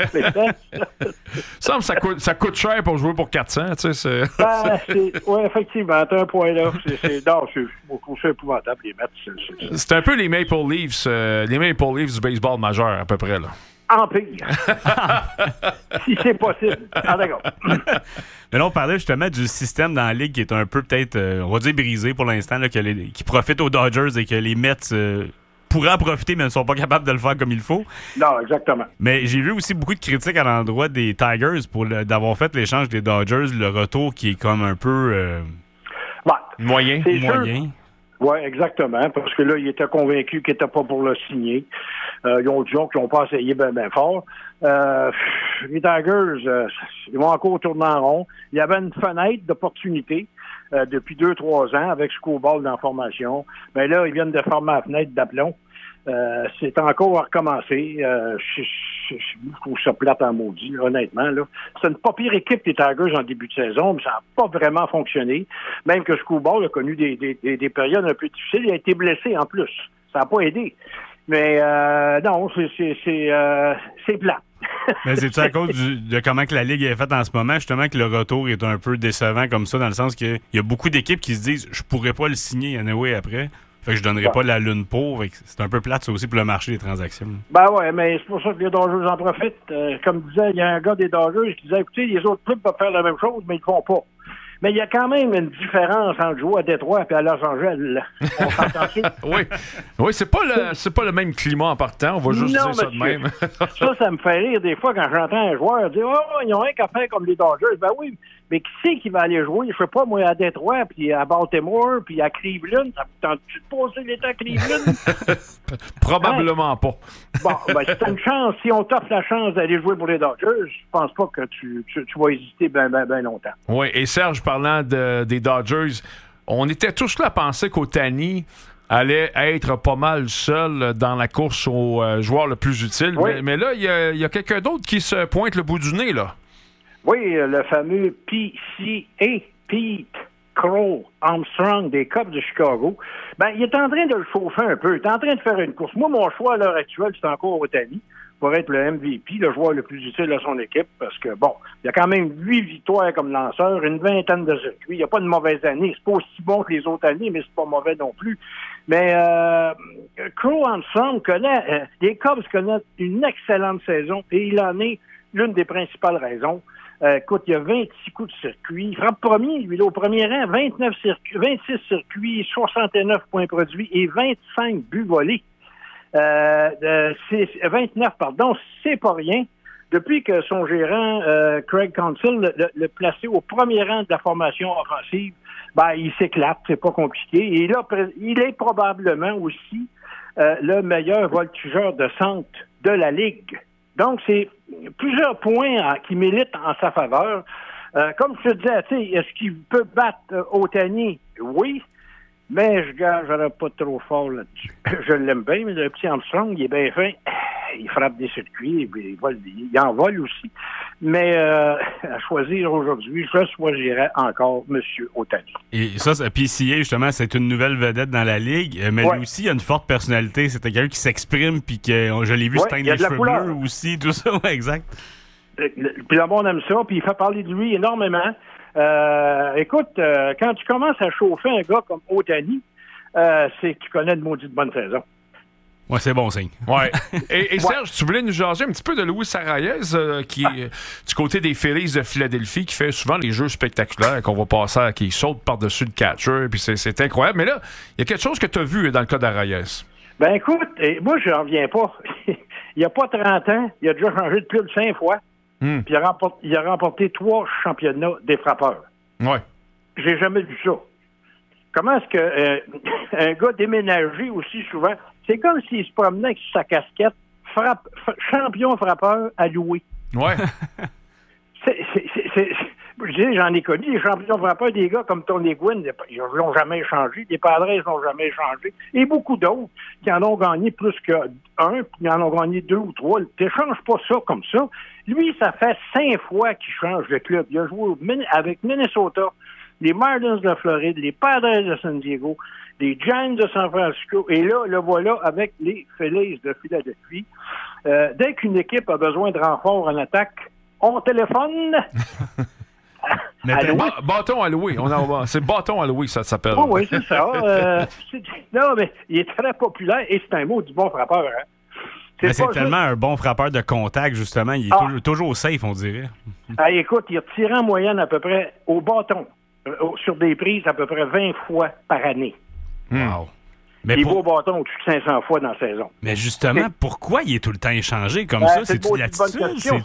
B: Ça coûte cher pour jouer pour 400, tu sais.
E: Oui, effectivement, t'as un point là. C'est épouvantable, les Mets.
B: C'est un peu les Maple Leafs du baseball majeur, à peu près, là.
E: En pire. Si c'est possible. Ah, d'accord.
C: Mais là, on parlait justement du système dans la Ligue qui est un peu peut-être, on va dire, brisé pour l'instant, là, qui profite aux Dodgers et que les Mets pourraient en profiter, mais ne sont pas capables de le faire comme il faut.
E: Non, exactement.
C: Mais j'ai vu aussi beaucoup de critiques à l'endroit des Tigers d'avoir fait l'échange des Dodgers, le retour qui est comme un peu...
B: moyen.
E: Oui, exactement, parce que là, ils étaient convaincus qu'ils n'étaient pas pour le signer. Ils ont dit qu'ils n'ont pas essayé bien fort. Les Tigers, ils vont encore tourner en rond. Il y avait une fenêtre d'opportunité depuis 2-3 ans avec Screwball dans la formation. Mais là, ils viennent de fermer la fenêtre d'aplomb. C'est encore à recommencer. Je trouve ça plate en maudit, là, honnêtement. Là. C'est une pas pire équipe, les Tigers, en début de saison, mais ça n'a pas vraiment fonctionné. Même que Screwball a connu des périodes un peu difficiles. Il a été blessé en plus. Ça n'a pas aidé. Mais non, c'est plate.
C: Mais c'est-tu à cause de comment que la Ligue est faite en ce moment, justement, que le retour est un peu décevant comme ça, dans le sens qu'il y a beaucoup d'équipes qui se disent « je pourrais pas le signer anyway après ». Fait que je donnerais pas la lune pour. C'est un peu plate, ça aussi, pour le marché des transactions.
E: Ben ouais, mais c'est pour ça que les Dodgers en profitent. Comme disait, il y a un gars des Dodgers qui disait, écoutez, les autres clubs peuvent faire la même chose, mais ils le font pas. Mais il y a quand même une différence entre jouer à Détroit et à Los Angeles. On s'entend-tu?
B: Oui, c'est pas le même climat en partant. On va juste dire ça de même.
E: ça me fait rire des fois quand j'entends un joueur dire « Oh, ils ont rien qu'à faire comme les Dodgers. » Ben oui, mais qui c'est qui va aller jouer? Je sais pas, moi, à Détroit, puis à Baltimore, puis à Cleveland. Ça vous tente-tu de passer l'été à Cleveland?
B: Probablement pas.
E: Bon, ben c'est une chance. Si on t'offre la chance d'aller jouer pour les Dodgers, je pense pas que tu vas hésiter bien longtemps.
B: Oui, et Serge, parlant des Dodgers, on était tous là à penser qu'Ohtani allait être pas mal seul dans la course au joueur le plus utile. Oui. Mais là, il y a quelqu'un d'autre qui se pointe le bout du nez, là.
E: Oui, le fameux PCA, Pete Crow Armstrong des Cubs de Chicago. Ben, il est en train de le chauffer un peu. Il est en train de faire une course. Moi, mon choix à l'heure actuelle, c'est encore Ohtani pour être le MVP, le joueur le plus utile à son équipe, parce que, bon, il y a quand même 8 victoires comme lanceur, une 20aine de circuits. Il n'y a pas de mauvaise année. C'est pas aussi bon que les autres années, mais c'est pas mauvais non plus. Mais Crow Armstrong connaît, les Cubs connaissent une excellente saison, et il en est l'une des principales raisons. Écoute, il y a 26 coups de circuit. Il frappe premier, lui, là, au premier rang, 26 circuits, 69 points produits et 25 buts volés. 29, pardon, c'est pas rien. Depuis que son gérant, Craig Counsell, le placé au premier rang de la formation offensive, ben, il s'éclate, c'est pas compliqué. Et là, il est probablement aussi le meilleur voltigeur de centre de la Ligue. Donc, c'est plusieurs points qui militent en sa faveur. Comme je te disais, tu sais, est-ce qu'il peut battre Ohtani? Oui, mais je gagerais pas trop fort là-dessus. Je l'aime bien, mais le petit Armstrong, il est bien fin. il frappe des circuits, et puis il en vole aussi. Mais à choisir aujourd'hui, je choisirais encore M. Ohtani.
C: Et ça, PCA, justement, c'est une nouvelle vedette dans la Ligue, mais lui aussi, il a une forte personnalité. C'est quelqu'un qui s'exprime, puis que je l'ai vu se teindre les cheveux bleus aussi, tout ça, exact.
E: Puis le monde aime ça, puis il fait parler de lui énormément. Écoute, quand tu commences à chauffer un gars comme Ohtani, c'est que tu connais de maudite bonne saison.
C: Ouais, c'est bon signe.
B: Ouais. Et Serge, tu voulais nous jaser un petit peu de Luis Arraez, qui est du côté des Phillies de Philadelphie, qui fait souvent les jeux spectaculaires qu'on va passer qui saute par-dessus le catcher, puis c'est incroyable. Mais là, il y a quelque chose que tu as vu dans le cas d'Arraez.
E: Ben écoute, moi, je n'en reviens pas. Il n'y a pas 30 ans, il a déjà changé de club 5 fois, puis il a remporté 3 championnats des frappeurs.
B: Ouais.
E: J'ai jamais vu ça. Comment est-ce que un gars déménagé aussi souvent, c'est comme s'il se promenait avec sa casquette champion frappeur à louer.
B: Ouais.
E: J'en ai connu des champions frappeurs, des gars comme Tony Gwynn, ils n'ont jamais échangé, les Padres n'ont jamais échangé, et beaucoup d'autres qui en ont gagné plus qu'un, puis qui en ont gagné 2 ou 3. Tu n'échanges pas ça comme ça. Lui, ça fait 5 fois qu'il change de club. Il a joué avec Minnesota, les Marlins de Floride, les Padres de San Diego, les Giants de San Francisco, et là, le voilà avec les Phillies de Philadelphie. Dès qu'une équipe a besoin de renfort en attaque, on téléphone.
B: Bâton à louer. C'est bâton à louer, ça s'appelle.
E: Oh, oui, c'est ça. Non, mais il est très populaire et c'est un mot du bon frappeur. Hein.
C: C'est tellement un bon frappeur de contact, justement. Il est toujours safe, on dirait.
E: Écoute, il a tiré en moyenne à peu près au bâton, sur des prises à peu près 20 fois par année.
C: Wow.
E: Il va au bâton au-dessus de 500 fois dans la saison.
C: Mais justement, pourquoi il est tout le temps échangé comme ça? C'est-tu l'attitude?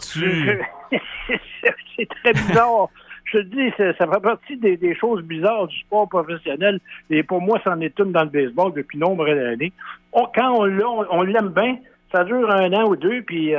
E: C'est très bizarre. Je te dis, ça fait partie des choses bizarres du sport professionnel. Et pour moi, c'en est une dans le baseball depuis nombre d'années. Quand on l'aime bien, ça dure 1 an ou 2, puis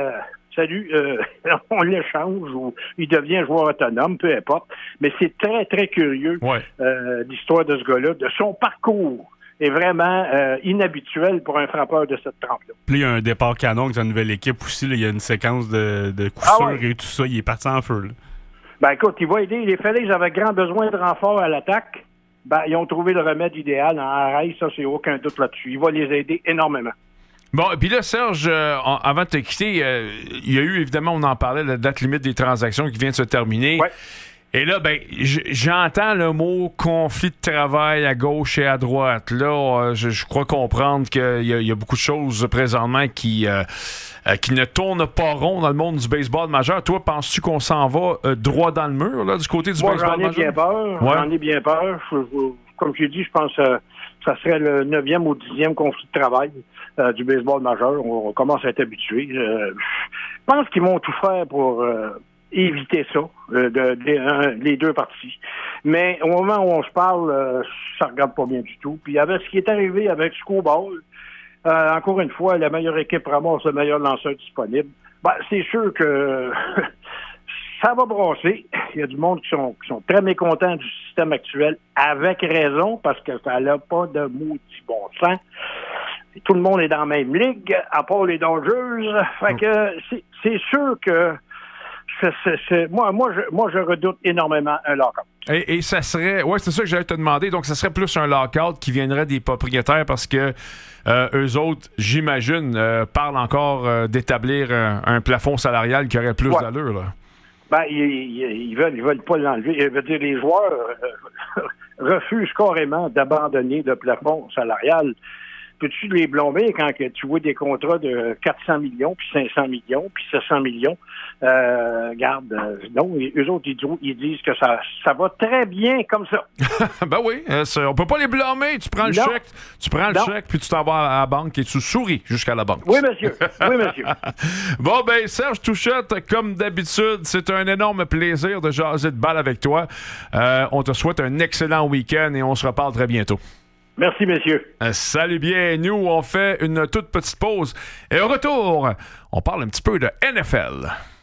E: on l'échange ou il devient joueur autonome, peu importe. Mais c'est très, très curieux, l'histoire de ce gars-là, de son parcours. Est vraiment inhabituel pour un frappeur de cette trempe-là.
C: Puis il y a un départ canon avec sa nouvelle équipe aussi. Là, il y a une séquence de coups sûrs et tout ça. Il est parti en feu. Là.
E: Ben écoute, il va aider. Les Phillies avaient grand besoin de renfort à l'attaque. Ben, ils ont trouvé le remède idéal en Arraez. Ça, c'est aucun doute là-dessus. Il va les aider énormément.
B: Bon, et puis là, Serge, avant de te quitter, il y a eu, évidemment, on en parlait, la date limite des transactions qui vient de se terminer.
E: Ouais.
B: Et là, ben, j'entends le mot conflit de travail à gauche et à droite. Là, je crois comprendre qu'il y a beaucoup de choses présentement qui ne tournent pas rond dans le monde du baseball majeur. Toi, penses-tu qu'on s'en va droit dans le mur, là, du côté du baseball majeur?
E: J'en ai bien peur. Comme j'ai dit, je pense que ça serait le 9e ou 10e conflit de travail du baseball majeur. On commence à être habitué. Je pense qu'ils vont tout faire pour éviter ça, les deux parties. Mais au moment où on se parle, ça regarde pas bien du tout. Puis avec ce qui est arrivé avec Scoball, encore une fois, la meilleure équipe ramasse le meilleur lanceur disponible. Ben, c'est sûr que ça va brasser. Il y a du monde qui sont très mécontents du système actuel, avec raison, parce que ça n'a pas de maudit bon sens. Et tout le monde est dans la même ligue, à part les Dodgers. Fait que c'est sûr que moi, je redoute énormément un lockout.
B: Et ça serait... Oui, c'est ça que j'allais te demander. Donc, ça serait plus un lockout qui viendrait des propriétaires parce que eux autres, j'imagine, parlent encore d'établir un plafond salarial qui aurait plus d'allure, là.
E: Ben, ils veulent pas l'enlever. Je veux dire, les joueurs refusent carrément d'abandonner le plafond salarial. Peux-tu les blomber quand tu vois des contrats de 400 millions, puis 500 millions, puis 700 millions? Non, eux autres, ils disent que ça va très bien comme ça.
B: Ben oui, on peut pas les blâmer. Tu prends le chèque, puis tu t'en vas à la banque et tu souris jusqu'à la banque.
E: Oui, monsieur.
B: Bon, ben, Serge Touchette, comme d'habitude, c'est un énorme plaisir de jaser de balle avec toi. On te souhaite un excellent week-end et on se reparle très bientôt.
E: Merci, messieurs.
B: Salut bien. Nous, on fait une toute petite pause. Et au retour, on parle un petit peu de NFL.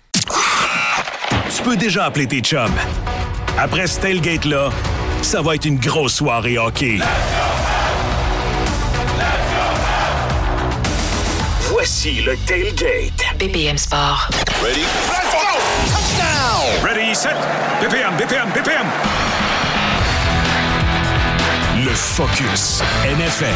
D: Tu peux déjà appeler tes chums. Après ce tailgate-là, ça va être une grosse soirée hockey. Voici le Tailgate.
F: BPM Sport.
D: Ready? Let's go! Touchdown! Ready, set, BPM. Le Focus NFL.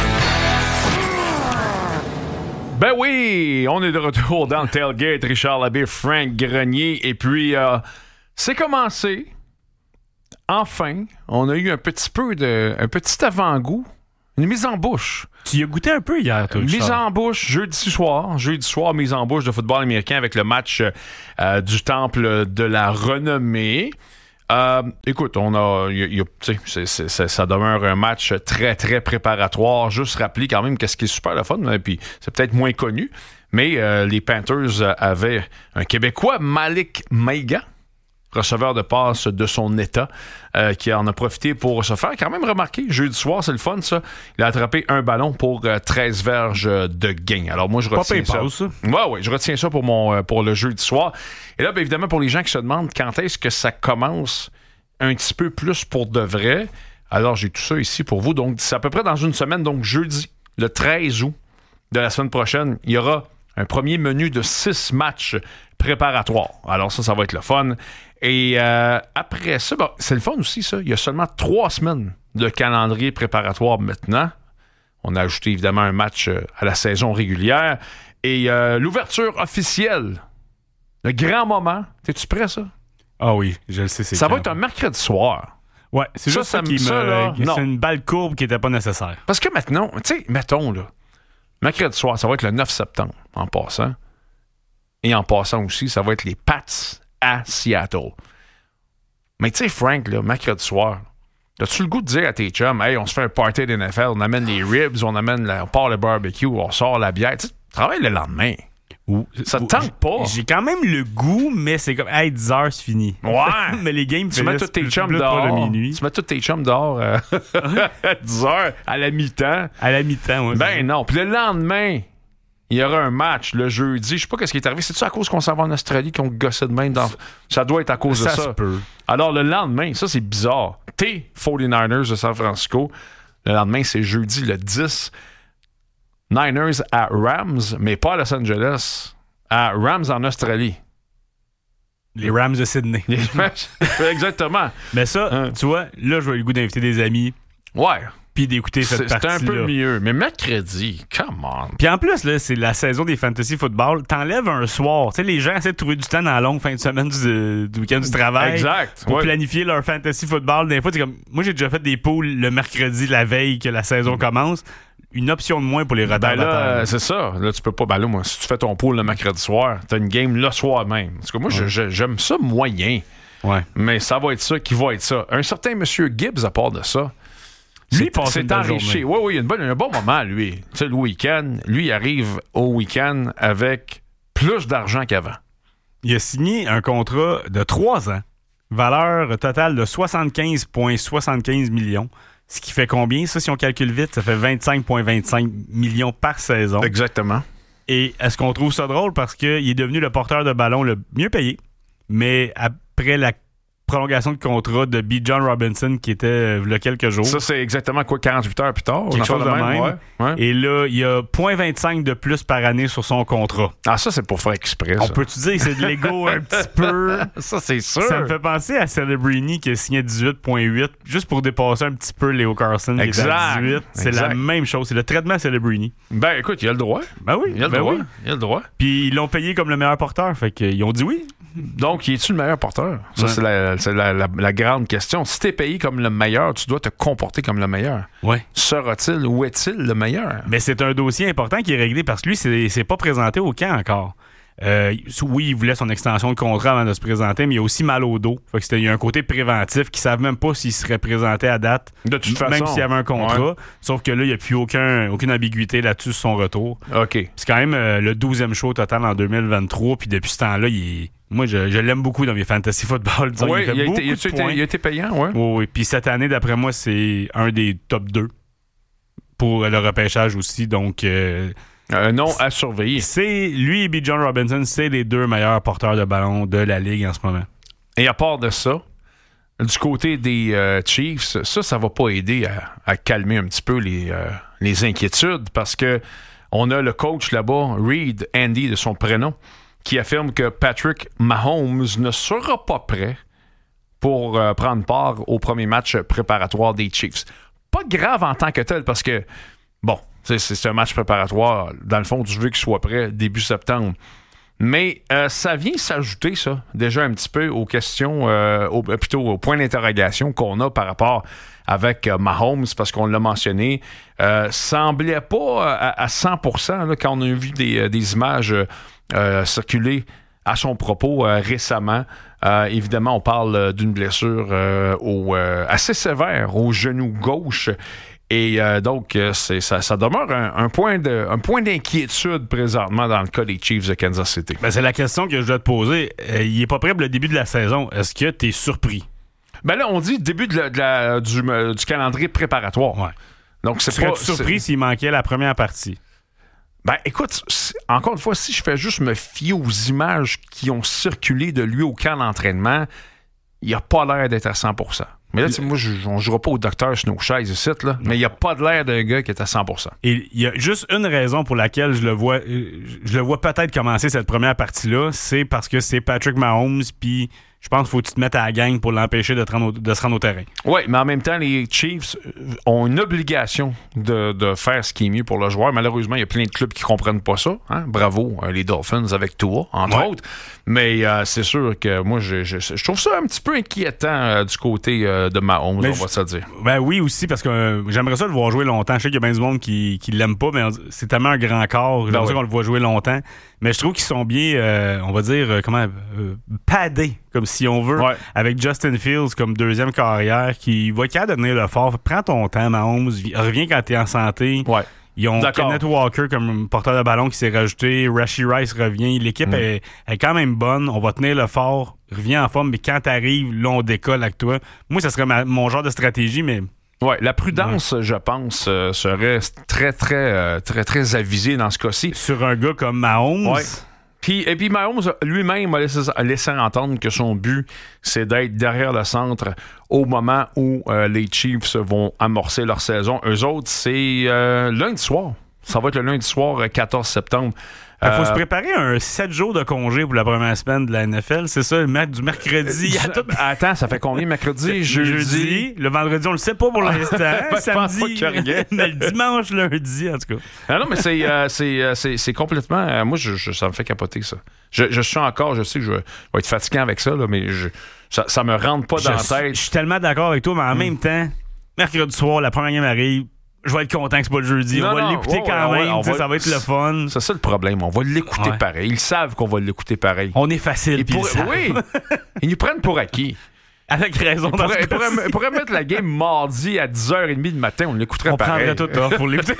B: Ben oui, on est de retour dans le Tailgate. Richard Labbé, Frank Grenier. Et puis, c'est commencé. Enfin, on a eu un petit avant-goût. Une mise en bouche.
C: Tu y as goûté un peu hier, toi,
B: Mise en bouche jeudi soir, mise en bouche de football américain avec le match du Temple de la Renommée. Écoute, ça demeure un match très, très préparatoire. Juste rappeler quand même qu'est-ce qui est super le fun, et puis c'est peut-être moins connu, mais les Panthers avaient un Québécois, Malik Maiga, receveur de passe de son état, qui en a profité pour se faire quand même remarquer. Jeudi soir, c'est le fun, ça. Il a attrapé un ballon pour 13 verges de gain. Alors moi, je retiens ça. Ouais, je retiens ça pour le jeudi soir. Et là, bien évidemment, pour les gens qui se demandent quand est-ce que ça commence un petit peu plus pour de vrai, alors j'ai tout ça ici pour vous. Donc, c'est à peu près dans une semaine, donc jeudi, le 13 août de la semaine prochaine, il y aura un premier menu de 6 matchs préparatoires. Alors ça va être le fun. Et après ça, c'est le fun aussi, ça. Il y a seulement 3 semaines de calendrier préparatoire maintenant. On a ajouté évidemment un match à la saison régulière. Et l'ouverture officielle, le grand moment. T'es-tu prêt, ça?
C: Ah oui, je le sais.
B: Ça va être un mercredi soir.
C: Ouais, c'est juste ça qui c'est une balle courbe qui n'était pas nécessaire.
B: Parce que maintenant, tu sais, mettons, là, mercredi soir, ça va être le 9 septembre, en passant. Et en passant aussi, ça va être les Pats à Seattle. Mais tu sais, Frank, là, mercredi soir, as-tu le goût de dire à tes chums, hey, on se fait un party d'NFL, on amène les ribs, on part le barbecue, on sort la bière. Tu travailles le lendemain. Ça te tente pas.
C: J'ai quand même le goût, mais c'est comme, hey, 10 heures, c'est fini.
B: Ouais.
C: Mais les games,
B: tu mets tous tes chums dehors. Tu mets tous tes chums dehors à 10 heures, à la mi-temps.
C: À la mi-temps, oui.
B: Ben non. Puis le lendemain, il y aura un match le jeudi. Je sais pas ce qui est arrivé. C'est-tu à cause qu'on s'en va en Australie qu'on gossait de même? Ça doit être à cause de ça.
C: Ça se peut.
B: Alors, le lendemain, ça, c'est bizarre. T'es 49ers de San Francisco. Le lendemain, c'est jeudi, le 10. Niners à Rams, mais pas à Los Angeles. À Rams en Australie.
C: Les Rams de Sydney.
B: Exactement.
C: Mais ça, tu vois, là, je vais le goût d'inviter des amis.
B: Ouais.
C: Puis d'écouter cette partie-là.
B: C'est un peu mieux. Mais mercredi, come on.
C: Puis en plus, là, c'est la saison des fantasy football. T'enlèves un soir. Tu sais, les gens essaient de trouver du temps dans la longue fin de semaine du week-end du travail.
B: Exact.
C: Pour planifier leur fantasy football. Des fois, c'est comme, moi, j'ai déjà fait des poules le mercredi, la veille que la saison commence. Une option de moins pour les retardataires.
B: Là, c'est ça. Là, tu peux pas. Ben là, moi, si tu fais ton pool le mercredi soir, t'as une game le soir même. Parce que moi, j'aime ça moyen.
C: Ouais.
B: Mais ça va être ça qui va être ça. Un certain monsieur Gibbs, à part de ça, c'est enrichi. Oui, il y a un bon moment, lui. Tu sais, le week-end, lui, il arrive au week-end avec plus d'argent qu'avant.
C: Il a signé un contrat de 3 ans, valeur totale de 75,75 millions. Ce qui fait combien? Ça, si on calcule vite, ça fait 25,25 millions par saison.
B: Exactement.
C: Et est-ce qu'on trouve ça drôle? Parce qu'il est devenu le porteur de ballon le mieux payé, mais après la prolongation de contrat de B. John Robinson qui était il y a quelques jours.
B: Ça, c'est exactement 48 heures plus tard.
C: Quelque chose de même.
B: Ouais.
C: Et là, il y a 0,25 de plus par année sur son contrat.
B: Ah, ça, c'est pour faire exprès.
C: On peut-tu dire que c'est de l'ego un petit peu?
B: Ça, c'est sûr.
C: Ça me fait penser à Celebrini qui a signé 18,8 juste pour dépasser un petit peu Leo Carlson qui était à 18. C'est la même chose. C'est le traitement à Celebrini.
B: Ben, écoute, il a le droit.
C: Ben oui.
B: Il a le droit.
C: Puis ils l'ont payé comme le meilleur porteur. Fait qu'ils ont dit oui.
B: Donc, es-tu le meilleur porteur? Ça, c'est la grande question. Si t'es payé comme le meilleur, tu dois te comporter comme le meilleur.
C: Ouais.
B: Sera-t-il ou est-il le meilleur?
C: Mais c'est un dossier important qui est réglé parce que lui, c'est pas présenté au camp encore. Oui, il voulait son extension de contrat avant de se présenter, mais il a aussi mal au dos. Fait que il y a un côté préventif qui ne savent même pas s'il serait présenté à date,
B: de toute façon,
C: même s'il y avait un contrat. Ouais. Sauf que là, il n'y a plus aucune ambiguïté là-dessus sur son retour.
B: OK.
C: C'est quand même le 12e show total en 2023, puis depuis ce temps-là, moi, je l'aime beaucoup dans mes fantasy football.
B: Oui, il a été payant, oui.
C: Oui, puis cette année, d'après moi, c'est un des top 2 pour le repêchage aussi, donc...
B: un nom à surveiller.
C: Lui et B. John Robinson, c'est les 2 meilleurs porteurs de ballon de la Ligue en ce moment.
B: Et à part de ça, du côté des Chiefs, ça va pas aider à calmer un petit peu les inquiétudes parce que on a le coach là-bas, Reed Andy de son prénom, qui affirme que Patrick Mahomes ne sera pas prêt pour prendre part au premier match préparatoire des Chiefs. Pas grave en tant que tel, parce que, bon, c'est un match préparatoire. Dans le fond, tu veux qu'il soit prêt début septembre. Mais ça vient s'ajouter, ça, déjà un petit peu aux questions, plutôt aux points d'interrogation qu'on a par rapport avec Mahomes, parce qu'on l'a mentionné. Semblait pas à 100% là, quand on a vu des images circuler à son propos récemment. Évidemment, on parle d'une blessure assez sévère au genou gauche. Et donc, ça demeure un point d'inquiétude présentement dans le cas des Chiefs de Kansas City.
C: Ben, c'est la question que je dois te poser. Il n'est pas prêt pour le début de la saison. Est-ce que tu es surpris?
B: Ben là, on dit début du calendrier préparatoire.
C: Ouais.
B: Donc,
C: Serais-tu surpris s'il manquait la première partie?
B: Ben, écoute, encore une fois, si je fais juste me fier aux images qui ont circulé de lui au camp d'entraînement, il n'a pas l'air d'être à 100%. Mais là, moi, on ne jouera pas au docteur Snowshies ici, là, mais il n'y a pas de l'air d'un gars qui est à 100%.
C: Et il y a juste une raison pour laquelle je le vois peut-être commencer cette première partie-là, c'est parce que c'est Patrick Mahomes, puis je pense qu'il faut que tu te mettes à la gang pour l'empêcher de se rendre au terrain.
B: Oui, mais en même temps, les Chiefs ont une obligation de faire ce qui est mieux pour le joueur. Malheureusement, il y a plein de clubs qui ne comprennent pas ça. Hein? Bravo, les Dolphins avec Tua, entre autres. Mais c'est sûr que moi, je trouve ça un petit peu inquiétant du côté de Mahomes, on va se dire.
C: Ben oui, aussi, parce que j'aimerais ça le voir jouer longtemps. Je sais qu'il y a bien du monde qui l'aime pas, mais c'est tellement un grand corps. J'aimerais ça qu'on le voit jouer longtemps. Mais je trouve qu'ils sont bien, on va dire, padés, comme si on veut, avec Justin Fields comme deuxième carrière, qui va être capable de tenir le fort. Prends ton temps, Mahomes, reviens quand t'es en santé.
B: Ouais.
C: Ils ont Kenneth Walker comme porteur de ballon qui s'est rajouté. Rashee Rice revient. L'équipe est quand même bonne. On va tenir le fort. Reviens en forme, mais quand t'arrives, là, on décolle avec toi. Moi, ça serait mon genre de stratégie, mais...
B: Oui, la prudence, je pense, serait très, très, très, très avisée dans ce cas-ci.
C: Sur un gars comme Mahomes.
B: Ouais. Et puis Mahomes lui-même a laissé entendre que son but, c'est d'être derrière le centre au moment où les Chiefs vont amorcer leur saison. Eux autres, c'est lundi soir. Ça va être le lundi soir, 14 septembre.
C: Il faut se préparer un 7 jours de congé pour la première semaine de la NFL. C'est ça, du mercredi à tout...
B: Attends, ça fait combien mercredi? Jeudi?
C: Le vendredi, on le sait pas pour l'instant. Samedi, mais le dimanche, lundi, en tout cas.
B: Ah non, mais c'est complètement... moi, ça me fait capoter, ça. Je suis encore, je sais que je vais être fatiguant avec ça, là, mais ça me rentre pas dans la tête.
C: Je suis tellement d'accord avec toi, mais en même temps, mercredi soir, la première game arrive, je vais être content que c'est pas le jeudi. On va l'écouter quand même. Ça va être le fun.
B: C'est ça le problème. On va l'écouter pareil. Ils savent qu'on va l'écouter pareil.
C: On est facile.
B: Oui. Ils nous prennent pour acquis.
C: Avec raison.
B: Ils pourraient mettre la game mardi à 10h30 du matin. On l'écouterait pareil.
C: On prendrait tout pour l'écouter.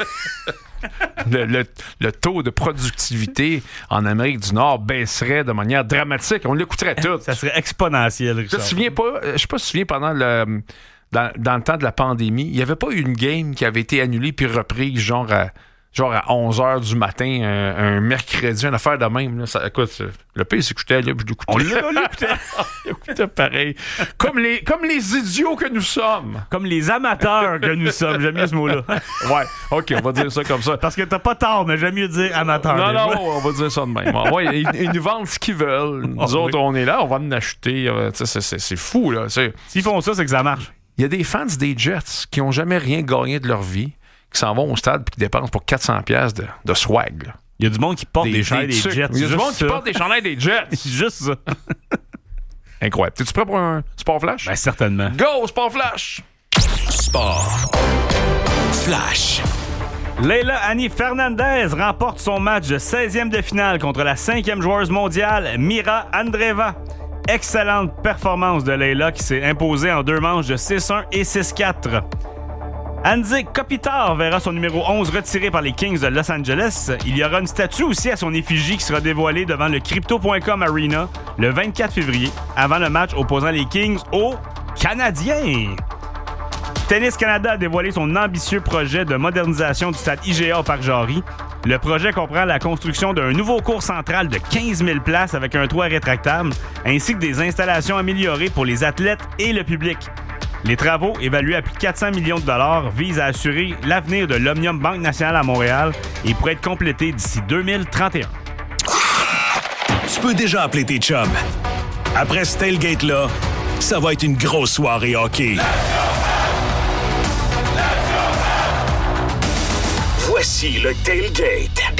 B: Le taux de productivité en Amérique du Nord baisserait de manière dramatique. On l'écouterait tout.
C: Ça serait exponentiel, Richard.
B: Je ne sais pas si tu te souviens pendant dans le temps de la pandémie, il n'y avait pas eu une game qui avait été annulée puis reprise genre à 11h du matin, un mercredi, une affaire de même. Là. Ça, écoute, le pire, c'est que j'étais là, je l'écoutais.
C: On l'écoutait.
B: On l'écoutait pareil. Comme les idiots que nous sommes.
C: Comme les amateurs que nous sommes. J'aime mieux ce mot-là.
B: Ouais, OK, on va dire ça comme ça.
C: Parce que t'as pas tort, mais j'aime mieux dire amateur.
B: Non, on va dire ça de même. Ouais, ils nous vendent ce qu'ils veulent. Nous autres, on est là, on va en acheter. C'est fou, là.
C: S'ils font ça, c'est que ça marche.
B: Il y a des fans des Jets qui n'ont jamais rien gagné de leur vie, qui s'en vont au stade et qui dépensent pour 400$ de swag. Là.
C: Il y a du monde qui porte des chandails des Jets.
B: Il y a du monde qui porte des chandails des Jets.
C: Juste ça.
B: Incroyable. T'es-tu prêt pour un Sport Flash?
C: Ben, certainement.
B: Go, Sport Flash!
D: Sport Flash.
C: Leila Annie Fernandez remporte son match de 16e de finale contre la 5e joueuse mondiale, Mira Andreeva. Excellente performance de Leila qui s'est imposée en 2 manches de 6-1 et 6-4. Andy Kopitar verra son numéro 11 retiré par les Kings de Los Angeles. Il y aura une statue aussi à son effigie qui sera dévoilée devant le Crypto.com Arena le 24 février, avant le match opposant les Kings aux Canadiens. Tennis Canada a dévoilé son ambitieux projet de modernisation du stade IGA au Parc Jarry. Le projet comprend la construction d'un nouveau court central de 15 000 places avec un toit rétractable, ainsi que des installations améliorées pour les athlètes et le public. Les travaux, évalués à plus de 400 millions de dollars, visent à assurer l'avenir de l'Omnium Banque Nationale à Montréal et pourraient être complétés d'ici 2031.
D: Tu peux déjà appeler tes chums. Après ce tailgate-là, ça va être une grosse soirée hockey. Voici le tailgate.